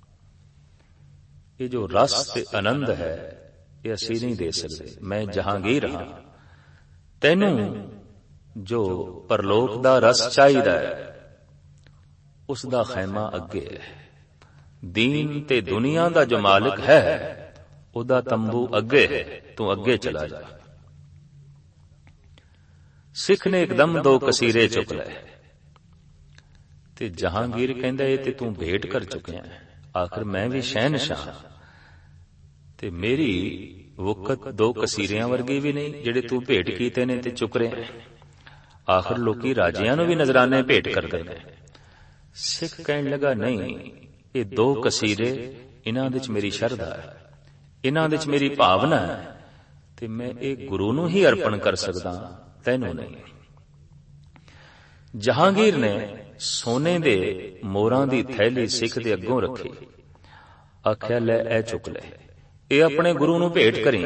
ਇਹ ਜੋ ਰਸ ਤੇ ਆਨੰਦ ਹੈ ਇਹ ਅਸੀਂ ਨਹੀਂ ਦੇ ਸਕਦੇ। ਮੈਂ ਜਹਾਂਗੀਰ ਹਾਂ, ਤੈਨੂੰ ਜੋ ਪਰਲੋਕ ਦਾ ਰਸ ਚਾਹੀਦਾ ਹੈ ਉਸ ਦਾ ਖੈਮਾ ਅੱਗੇ ਹੈ। ਦੀਨ ਤੇ ਦੁਨੀਆ ਦਾ ਜੋ ਮਾਲਕ ਹੈ ਉਹਦਾ ਤੰਬੂ ਅੱਗੇ ਹੈ, ਤੂੰ ਅੱਗੇ ਚਲਾ ਜਾ। ਸਿੱਖ ਨੇ ਇੱਕਦਮ 2 ਕਸੀਰੇ ਚੁੱਕ ਲਏ ਤੇ ਜਹਾਂਗੀਰ ਕਹਿੰਦਾ, ਇਹ ਤੇ ਤੂੰ ਭੇਟ ਕਰ ਚੁੱਕਿਆ ਹੈ। ਆਖਰ ਮੈਂ ਵੀ ਸ਼ਹਿਨਸ਼ਾਹ ਤੇ ਮੇਰੀ ਵਕਤ 2 ਕਸੀਰਿਆਂ ਵਰਗੀ ਵੀ ਨਹੀਂ ਜਿਹੜੇ ਤੂੰ ਭੇਟ ਕੀਤੇ ਨੇ ਤੇ ਚੁੱਕ ਰਿਹਾ। ਆਖਰ ਲੋਕੀ ਰਾਜਿਆਂ ਨੂੰ ਵੀ ਨਜ਼ਰਾਨੇ ਭੇਟ ਕਰਦੇ ਨੇ। ਸਿੱਖ ਕਹਿਣ ਲੱਗਾ, ਨਹੀਂ, ਇਹ 2 ਕਸੀਰੇ, ਇਹਨਾਂ ਵਿੱਚ ਮੇਰੀ ਸ਼ਰਧਾ ਹੈ, ਇਹਨਾਂ ਵਿੱਚ ਮੇਰੀ ਭਾਵਨਾ ਹੈ, ਤੇ ਮੈਂ ਇਹ ਗੁਰੂ ਨੂੰ ਹੀ ਅਰਪਣ ਕਰ ਸਕਦਾ, ਤੈਨੂੰ ਨਹੀਂ। ਜਹਾਂਗੀਰ ਨੇ ਸੋਨੇ ਦੇ ਮੋਹਰਾਂ ਦੀ ਥੈਲੀ ਸਿੱਖ ਦੇ ਅੱਗੋਂ ਰੱਖੀ। ਆਖਿਆ, ਲੈ ਇਹ ਚੁੱਕ ਲੈ, ਇਹ ਆਪਣੇ ਗੁਰੂ ਨੂੰ ਭੇਟ ਕਰੀ।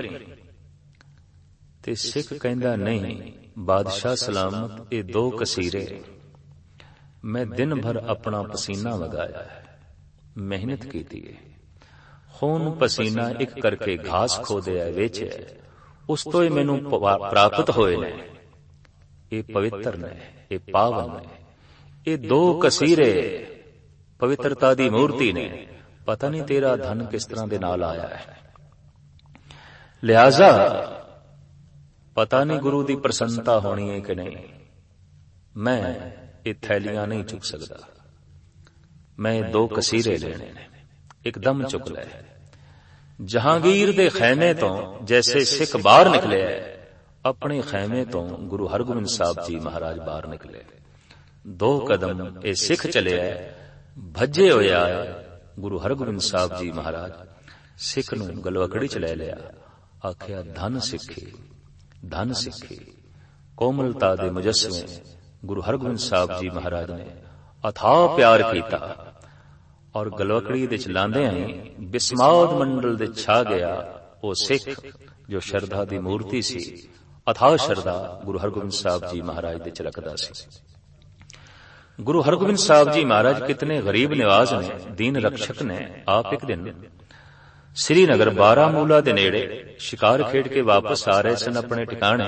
ਤੇ ਸਿੱਖ ਕਹਿੰਦਾ, ਨਹੀਂ ਬਾਦਸ਼ਾਹ ਸਲਾਮਤ, ਇਹ 2 ਕਸੀਰੇ ਮੈਂ ਦਿਨ ਭਰ ਆਪਣਾ ਪਸੀਨਾ ਵਗਾਇਆ ਹੈ, ਮਿਹਨਤ ਕੀਤੀ ਹੈ, ਖੂਨ ਪਸੀਨਾ ਇੱਕ ਕਰਕੇ ਘਾਸ ਖੋਦਿਆ, ਵੇਚਿਆ, ਉਸ ਤੋਂ ਹੀ ਮੈਨੂੰ ਪ੍ਰਾਪਤ ਹੋਏ ਨੇ। ਇਹ ਪਵਿੱਤਰ ਨੇ, ਇਹ ਪਾਵਨ ਨੇ। ਇਹ 2 ਕਸੀਰੇ ਪਵਿੱਤਰਤਾ ਦੀ ਮੂਰਤੀ ਨੇ। ਪਤਾ ਨਹੀਂ ਤੇਰਾ ਧਨ ਕਿਸ ਤਰ੍ਹਾਂ ਦੇ ਨਾਲ ਆਇਆ ਹੈ, ਲਿਹਾਜ਼ਾ ਪਤਾ ਨਹੀਂ ਗੁਰੂ ਦੀ ਪ੍ਰਸੰਨਤਾ ਹੋਣੀ ਹੈ ਕਿ ਨਹੀਂ। ਮੈਂ ਇਹ ਥੈਲੀਆਂ ਨਹੀਂ ਚੁੱਕ ਸਕਦਾ, ਮੈਂ 2 ਕਸੀਰੇ ਲੈਣੇ ਨੇ। ਇੱਕਦਮ ਚੁੱਕ ਲੈ। ਜਹਾਂਗੀਰ ਦੇ ਖੈਮੇ ਤੋਂ ਜੈਸੇ ਸਿੱਖ ਬਾਹਰ ਨਿਕਲਿਆ, ਆਪਣੇ ਖੈਮੇ ਤੋਂ ਗੁਰੂ ਹਰਗੋਬਿੰਦ ਸਾਹਿਬ ਜੀ ਮਹਾਰਾਜ ਬਾਹਰ ਨਿਕਲੇ। 2 ਕਦਮ ਇਹ ਸਿੱਖ ਚੱਲਿਆ, ਭੱਜੇ ਹੋਇਆ ਗੁਰੂ ਹਰਗੋਬਿੰਦ ਸਾਹਿਬ ਜੀ ਮਹਾਰਾਜ ਸਿੱਖ ਨੂੰ ਗਲਵਕੜੀ ਚ ਲੈ ਲਿਆ। ਆਖਿਆ, ਧਨ ਸਿੱਖੀ, ਧਨ ਸਿੱਖੀ। ਕੋਮਲਤਾ ਦੇ ਮੁਜੱਸਮੇ ਗੁਰੂ ਹਰਗੋਬਿੰਦ ਸਾਹਿਬ ਜੀ ਮਹਾਰਾਜ ਨੇ ਅਥਾਹ ਪਿਆਰ ਕੀਤਾ ਔਰ ਗਲਵਕੜੀ ਦੇ ਚਲਾਉਂਦੇ ਆਏ ਬਿਸਮਾਦ ਮੰਡਲ ਦੇ ਛਾ ਗਿਆ ਉਹ ਸਿੱਖ ਜੋ ਸ਼ਰਧਾ ਦੀ ਮੂਰਤੀ ਸੀ। ਅਥਾਹ ਸ਼ਰਧਾ ਗੁਰੂ ਹਰਗੋਬਿੰਦ ਸਾਹਿਬ ਜੀ ਮਹਾਰਾਜ ਦੇ ਚ ਰੱਖਦਾ ਸੀ। ਗੁਰੂ ਹਰਗੋਬਿੰਦ ਸਾਹਿਬ ਜੀ ਮਹਾਰਾਜ ਕਿਤਨੇ ਗਰੀਬ ਨਿਵਾਜ਼ ਨੇ, ਦੀਨ ਰਕਸ਼ਕ ਨੇ। ਆਪ ਇੱਕ ਦਿਨ ਸ੍ਰੀਨਗਰ ਬਾਰਾਮੂਲਾ ਦੇ ਨੇੜੇ ਸ਼ਿਕਾਰ ਖੇਡ ਕੇ ਵਾਪਸ ਆ ਰਹੇ ਸਨ ਆਪਣੇ ਟਿਕਾਣੇ,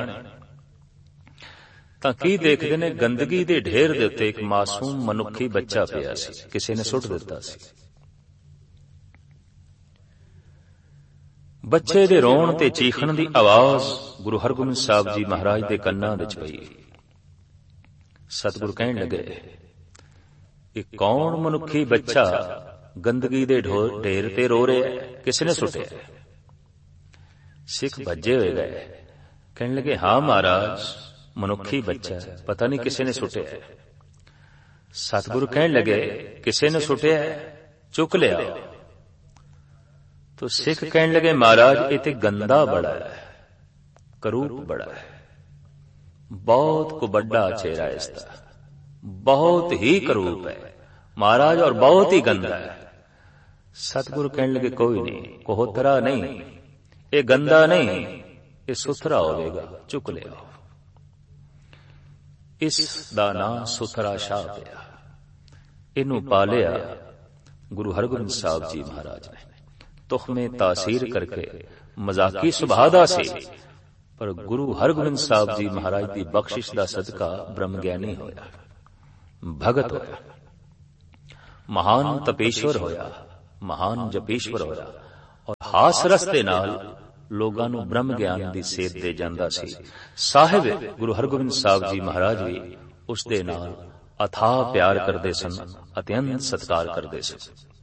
ਤਾਂ ਕੀ ਦੇਖਦੇ ਨੇ, ਗੰਦਗੀ ਦੇ ਢੇਰ ਦੇ ਉੱਤੇ ਇੱਕ ਮਾਸੂਮ ਮਨੁੱਖੀ ਬੱਚਾ ਪਿਆ ਸੀ, ਕਿਸੇ ਨੇ ਸੁੱਟ ਦਿੱਤਾ ਸੀ। ਬੱਚੇ ਦੇ ਰੋਣ ਤੇ ਚੀਖਣ ਦੀ ਆਵਾਜ਼ ਗੁਰੂ ਹਰਗੋਬਿੰਦ ਸਾਹਿਬ ਜੀ ਮਹਾਰਾਜ ਦੇ ਕੰਨਾਂ ਵਿੱਚ ਪਈ। ਸਤਿਗੁਰ ਕਹਿਣ ਲੱਗੇ, ਇਹ ਕੌਣ ਮਨੁੱਖੀ ਬੱਚਾ ਗੰਦਗੀ ਦੇ ਢੇਰ ਤੇ ਰੋ ਰਿਹਾ, ਕਿਸ ਨੇ ਸੁੱਟਿਆ? ਸਿੱਖ ਭੱਜੇ ਹੋਏ ਗਏ, ਕਹਿਣ ਲੱਗੇ, ਹਾਂ ਮਹਾਰਾਜ, ਮਨੁੱਖੀ ਬੱਚਾ, ਪਤਾ ਨਹੀਂ ਕਿਸੇ ਨੇ ਸੁੱਟਿਆ। ਸਤਿਗੁਰੂ ਕਹਿਣ ਲੱਗੇ, ਕਿਸੇ ਨੇ ਸੁੱਟਿਆ, ਚੁੱਕ ਲਿਆ। तो सिख कहने लगे, महाराज ये तो गंदा बड़ा है, करूप बड़ा है, बहुत को बड़ा चेहरा है इसका, बहुत ही करूप है महाराज और बहुत ही गंदा है। सतगुरु कहने लगे, कोई नहीं, कोहतरा नहीं, ये गंदा नहीं, ये सुथरा होगा, चुक ले आओ। इस दा नाम सुथरा शाह पिया, इनू पालिया गुरु हरगोबिंद साहब जी महाराज ने। तुखमे तासीर करके मजाकी सुभादा से ਪਰ ਗੁਰੂ ਹਰਗੋਬਿੰਦ ਸਾਹਿਬ ਜੀ ਮਹਾਰਾਜ ਦੀ ਬਖਸ਼ਿਸ਼ ਦਾ ਸਦਕਾ ਬ੍ਰਹਮ ਗਿਆਨੀ ਹੋਇਆ, ਭਗਤ ਹੋਇਆ, ਮਹਾਨ ਤਪੇਸ਼ਵਰ ਹੋਇਆ, ਮਹਾਨ ਜਪੇਸ਼ਵਰ ਹੋਇਆ, ਔਰ ਹਾਸ ਰਸ ਦੇ ਨਾਲ ਲੋਕਾਂ ਨੂੰ ਬ੍ਰਹਮ ਗਿਆਨ ਦੀ ਸੇਧ ਦੇ ਜਾਂਦਾ ਸੀ। ਸਾਹਿਬ ਗੁਰੂ ਹਰਗੋਬਿੰਦ ਸਾਹਿਬ ਜੀ ਮਹਾਰਾਜ ਵੀ ਉਸ ਦੇ ਨਾਲ ਅਥਾਹ ਪਿਆਰ ਕਰਦੇ ਸਨ, ਅਤਿਅੰਤ ਸਤਿਕਾਰ ਕਰਦੇ ਸਨ।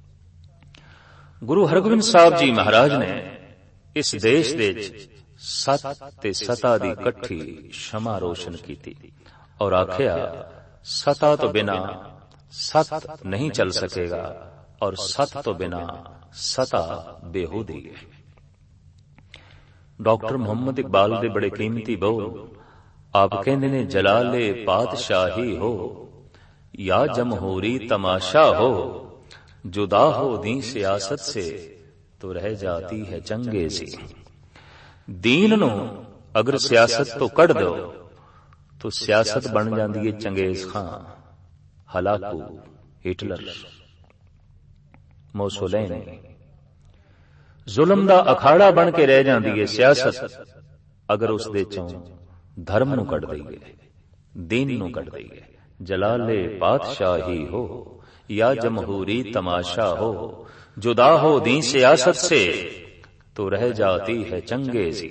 ਗੁਰੂ ਹਰਗੋਬਿੰਦ ਸਾਹਿਬ ਜੀ ਮਹਾਰਾਜ ਨੇ ਇਸ ਦੇਸ਼ ਦੇ ਵਿੱਚ ਸਤ ਤੇ ਸਤਾ ਦੀ ਇਕੱਠੀ ਸ਼ਮਾ ਰੋਸ਼ਨ ਕੀਤੀ ਔਰ ਆਖਿਆ, ਸਤਾ ਤੋਂ ਬਿਨਾ ਸਤ ਨਹੀਂ ਚੱਲ ਸਕੇਗਾ ਔਰ ਸਤ ਤੋਂ ਬਿਨਾ ਸਤਾ ਬੇਹੂਦੀ ਹੈ। ਡਾਕਟਰ ਮੁਹੰਮਦ ਇਕਬਾਲ ਦੇ ਬੜੇ ਕੀਮਤੀ ਬੋਲ ਆਪ ਕਹਿੰਦੇ ਨੇ, ਜਲਾਲੇ ਪਾਤਸ਼ਾਹੀ ਹੋ या जमहूरी तमाशा हो, जुदा हो दी सियासत से तो रह जाती है चंगे सी। दीन नो अगर सियासत तो कढ़ दो तो सियासत बन जाती है चंगेज खां, हलाकू, हिटलर, मोसोलेनी। जुल्म दा अखाड़ा बन के रह जाती है सियासत अगर उस दे चों धर्म नू कढ़ दईए, दीन नू कढ़ दईए। जलाले पातशाही हो या जमहूरी तमाशा हो, जुदा हो दी सियासत से तो रह जाती है चंगेजी।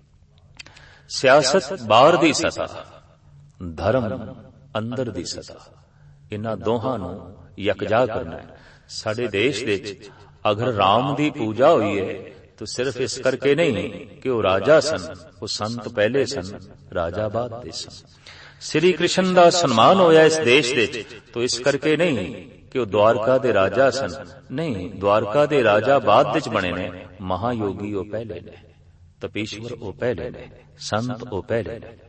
सियासत बाहर दी सतह, धर्म अंदर दी सतह, इन्हां दोहां नूं यकजा करना है। साडे देश दे विच अगर राम दी पूजा हुई है तो सिर्फ इस करके नहीं कि वो राजा सन, वो संत पहले सन, राजा बाद दे सन। श्री कृष्ण ਦਾ ਸਨਮਾਨ ਹੋਇਆ ਇਸ ਦੇਸ਼ ਦੇ तो इस करके नहीं कि वो द्वारका ਦੇ राजा सन, नहीं, द्वारका ਦੇ राजा बाद ਵਿੱਚ बने ने, महायोगी वो पहले ने, तपेश्वर वो पहले ने, संत वो पहले ने।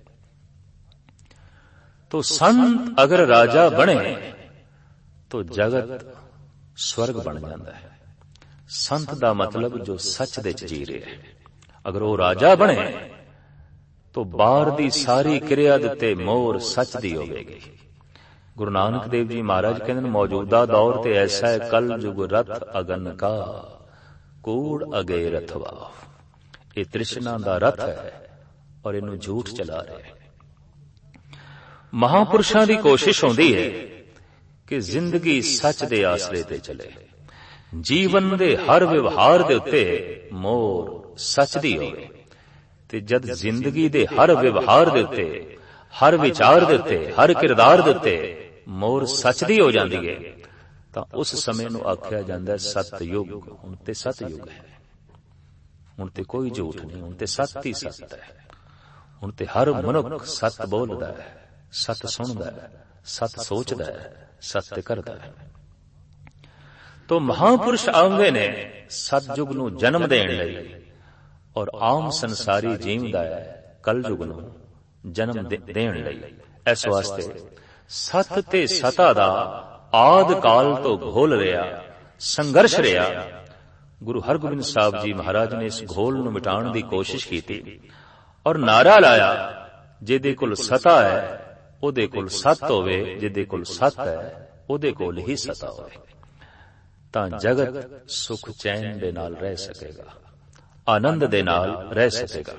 तो संत अगर राजा बने तो जगत स्वर्ग बन जाता है। संत ਦਾ मतलब जो सच ਦੇ जी रहे है। अगर वो राजा बने तो बाहर दी सारी क्रिया दिते मोर सच दी होगी। गुरु नानक देव जी महाराज कहते मौजूदा दौर ते ऐसा है, कल जुग रथ अगन का कूड़ अगे रथवा। ये तृष्णा दा रथ है और इनू झूठ चला रहे। महापुरुषां दी कोशिश होंदी है कि जिंदगी सच दे आसरे ते चले, जीवन दे हर व्यवहार दे उत्ते मोर सच दी होवे। ते जद जिंदगी दे हर व्यवहार दे उत्ते, हर विचार दे उत्ते, हर किरदार दे उत्ते मोर सच दी हो जाती है तां उस समय नूं आख्या जांदा है सतयुग। हुण ते सतयुग है, हुण ते कोई झूठ नहीं, हुण ते सत ही सत है। हुण ते हर मनुख सत बोलदा है, सत सुणदा है, सत सोचदा है, सत करदा है। तो महापुरुष आउंदे ने सतयुग नूं जन्म देण लई और आम संसारी जीवदा है कलयुग नूं जन्म देण लई। इस वास्ते सत ते सता दा आद काल तो घोल रहा संघर्ष रहा। गुरु हरगोबिंद साहब जी महाराज ने इस घोल नूं मिटाण दी कोशिश की और नारा लाया, जिहदे कोल सता है ओहदे कोल सत होवे, जिहदे कोल सत है ओहदे कोल ही सता होवे, तां जगत सुख चैन दे नाल रह सकेगा, आनंद दे नाल रह सकेगा।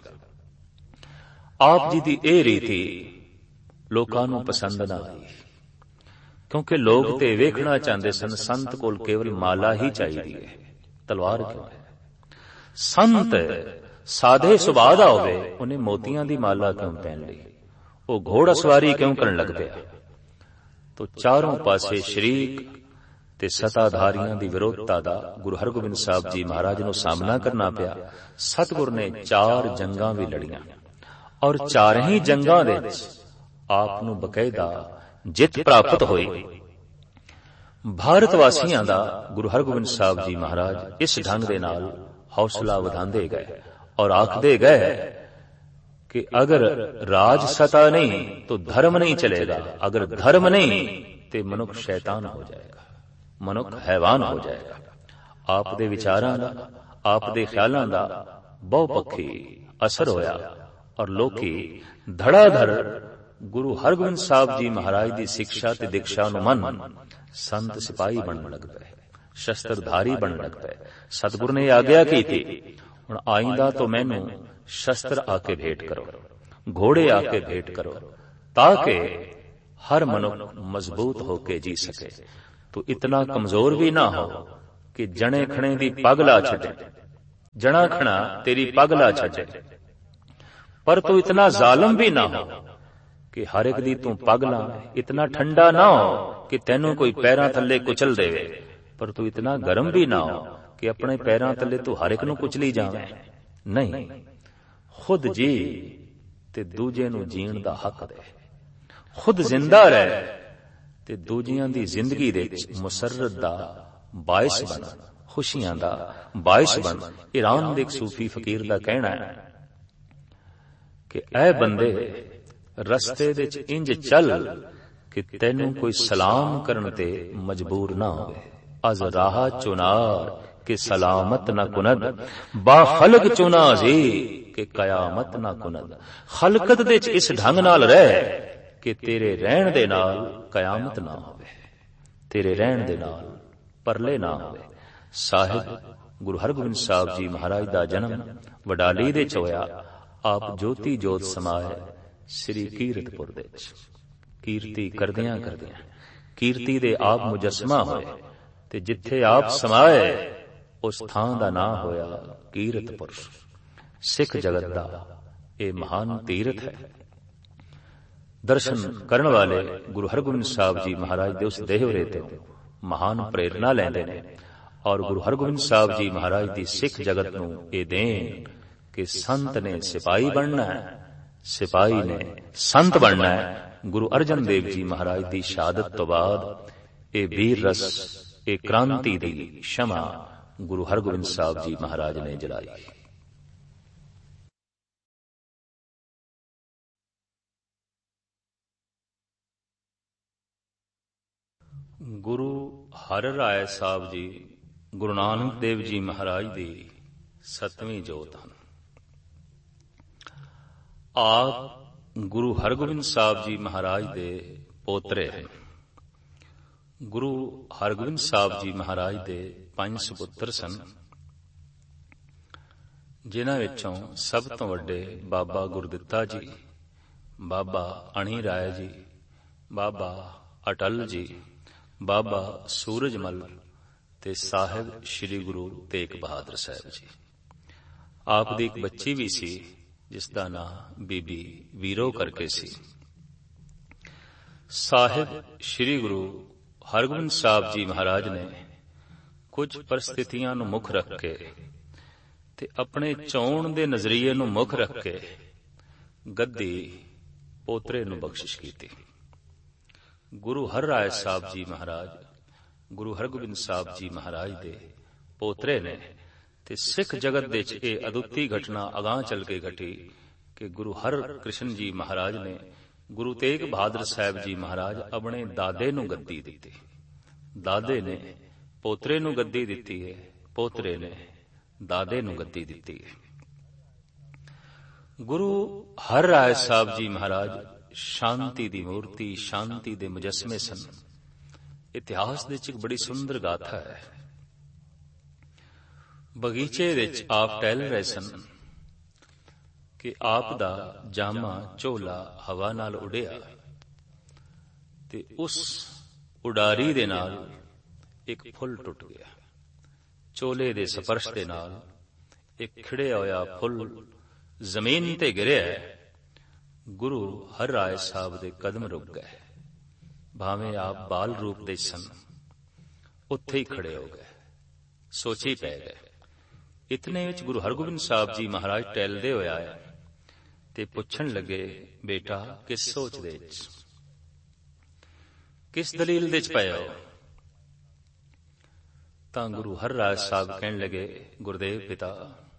आप जी दी ए रीति लोकां नूं पसंद ना आई, क्योंकि लोग ते वेखना चाहते सन संत कोल केवल माला ही चाहिए है, तलवार क्यों है। संत साधे सुभाਅ दा होवे, उन्हें मोतियां दी माला क्यों पहन ली, वो घोड़ा सवारी क्यों करन लग पिया। तो चारों पासे शरीक ते सताधारियां दी विरोधता दा गुरु हरगोबिंद साहब जी महाराज नूं सामना करना पिया। सतगुर ने 4 जंगां भी लड़ियां और 4 ही जंगां दे विच आप नूं बकायदा जित प्राप्त हुई। भारत वासियां दा गुरु हरगोबिंद साहब जी महाराज इस ढंग दे नाल हौसला वधांदे गए और आखदे गए कि अगर राज सता नहीं तो धर्म नहीं चलेगा, अगर धर्म नहीं तो मनुख शैतान हो जाएगा, मनुख हैवान हो जाएगा। आप दे विचारां दा, आप दे ख्यालां दा बहुपक्षी असर होया और लोकी धड़ाधड़ गुरु हरगोबिंद साहब जी महाराज दी शिक्षा ते दीक्षा नूं मन संत सिपाही बनन लग पए, शस्त्रधारी बनन लग पए। सतगुर ने आग्या की थी, हुण आइंदा तो मैनू शस्त्र आके भेंट करो, घोड़े आके भेंट करो, ताकि हर मनुष्य मजबूत होके जी सके। तू इतना कमजोर भी ना हो कि जने खणे दी पग ला छड्डे, जना खणा तेरी पग ला छड्डे, पर तू इतना जालिम भी ना हो कि हर एक दी तू पग ला। इतना ठंडा ना हो कि तेनू कोई पैरां थल्ले कुचल देवे, पर तू इतना गर्म भी ना हो कि अपने पैरां थल्ले तू हर एक नू कुचली जावे। नहीं, खुद जी ते दूजे नू जीण दा हक दे, खुद जिंदा रह ते दूजियां दी जिंदगी दे मुसर्रत दा बाइस बन, खुशियां दा बाइस बन। ईरान दे एक सूफी फकीर दा कहना है कि ऐ बंदे रस्ते दे च इंज चल कि तैनू कोई सलाम करन ते मजबूर ना होवे। अज राह चुनार के सलामत न कुनद, बा खलक चुना जी के कयामत न कुनद। खलकत दे च इस ढंग नाल रह कि तेरे रहण दे नाल कयामत ना होवे, तेरे रहण दे नाल परले ना होवे। साहिब गुरु हरगोबिंद साहब जी महाराज दा जन्म वडाली दे च होया। आप ज्योति जोत समाए श्री कीरतपुर दे च। कीर्ति करदियां करदियां कीर्ति दे आप मुजस्मा होए ते जिथे आप समाए उस थां दा नां होया कीरतपुर। सिख जगत दा ये महान तीरथ है। दर्शन करन वाले गुरु हरगोबिंद साहब जी महाराज दे उस देहरे ते महान प्रेरणा लैंदे ने और गुरु हरगोबिंद साहब जी महाराज दी सिख जगत नूं ये देन कि संत ने सिपाही बनना है, सिपाही ने संत बनना है। गुरु अर्जन देव जी महाराज दी शहादत तो बाद ये वीर रस, ये क्रांति दी क्षमा गुरु हरगोबिंद साहब जी महाराज ने जलाई। गुरु हर राय साहब जी गुरु नानक देव जी महाराज दी 7वीं जोत हैं। आप गुरु हरगोबिंद साहब जी महाराज दे पोतरे हैं। गुरु हरगोबिंद साहब जी महाराज दे 5 सुपुत्र सन, जिन्हां विचों सब तो वड्डे बाबा गुरदित्ता जी, बाबा अणी राय जी, बाबा अटल जी, बाबा सूरजमल ते साहिब श्री गुरु तेग बहादुर साहब जी। आप दी एक बच्ची भी सी जिसदा नाम बीबी वीरो करके सी। साहिब श्री गुरु हरगोबिंद साहब जी महाराज ने कुछ परिस्थितियां नूं मुख रख के ते अपने चोण दे नजरिए नूं मुख रख के गद्दी पोतरे नूं बख्शिश कीती। गुरु हर राय साहब जी महाराज गुरु हरगोबिंद साहब जी महाराज दे पोतरे ने ते सिख जगत दे च ये अदुੱਤੀ घटना अगां चल के घटी कि गुरु हर कृष्ण जी महाराज ने गुरु तेग बहादुर साहब जी महाराज अपने दादे नूं गद्दी दित्ती। दादे ने पोतरे नूं गद्दी दित्ती है, पोतरे ने दादे नूं गद्दी दित्ती है। गुरु हर राय साहब जी महाराज शांति दी मूर्ति, शांति दे मुजस्मे सन। इतिहास दे च एक बड़ी सुंदर गाथा है। बगीचे दे च आप टहल रहे सन कि आप दा जामा झोला हवा नाल उड़िया ते उस उडारी दे नाल एक फुल टुट गया। झोले दे स्पर्श दे नाल एक खिड़िया होया फुल जमीन ते गिरिया। गुरु हर राय साहब दे कदम रुक गए, भावें आप बाल रूप दे सन, उत्थे ही खड़े हो गए, सोची पै गए। इतने विच गुरु हरगोबिंद साहब जी महाराज टहलदे होए आए ते पुछण लगे, बेटा किस सोच दे च, किस दलील दे च पए हो? तां गुरु हर राय साहब कहण लगे, गुरदेव पिता,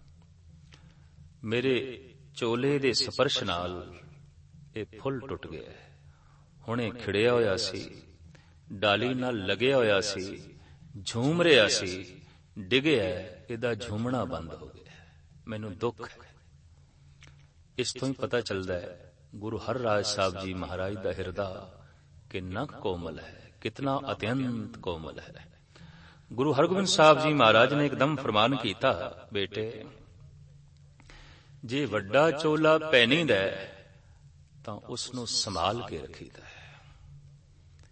मेरे चोले दे स्पर्श नाल ये फुल टुट गया। हुणे खिड़िया होया सी, डाली नाल लगया होया सी, झूम रहा सी, डिगया, इहदा झूमना बंद हो गया। मैनूं दुख है। इस तो ही पता चलता है गुरु हर राय साहब जी महाराज दा हिरदा कितना कोमल है, कितना अत्यंत कोमल है। गुरु हरगोबिंद साहब जी महाराज ने एकदम फरमान कीता, बेटे ਜੇ ਵੱਡਾ ਚੋਲਾ ਪਹਿਨੀਦਾ ਤਾਂ ਉਸ ਨੂੰ ਸੰਭਾਲ ਕੇ ਰੱਖੀਦਾ ਹੈ।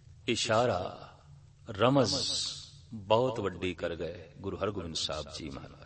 ਇਸ਼ਾਰਾ, ਰਮਜ਼ ਬਹੁਤ ਵੱਡੀ ਕਰ ਗਏ ਗੁਰੂ ਹਰਗੋਬਿੰਦ ਸਾਹਿਬ ਜੀ ਮਹਾਰਾਜ।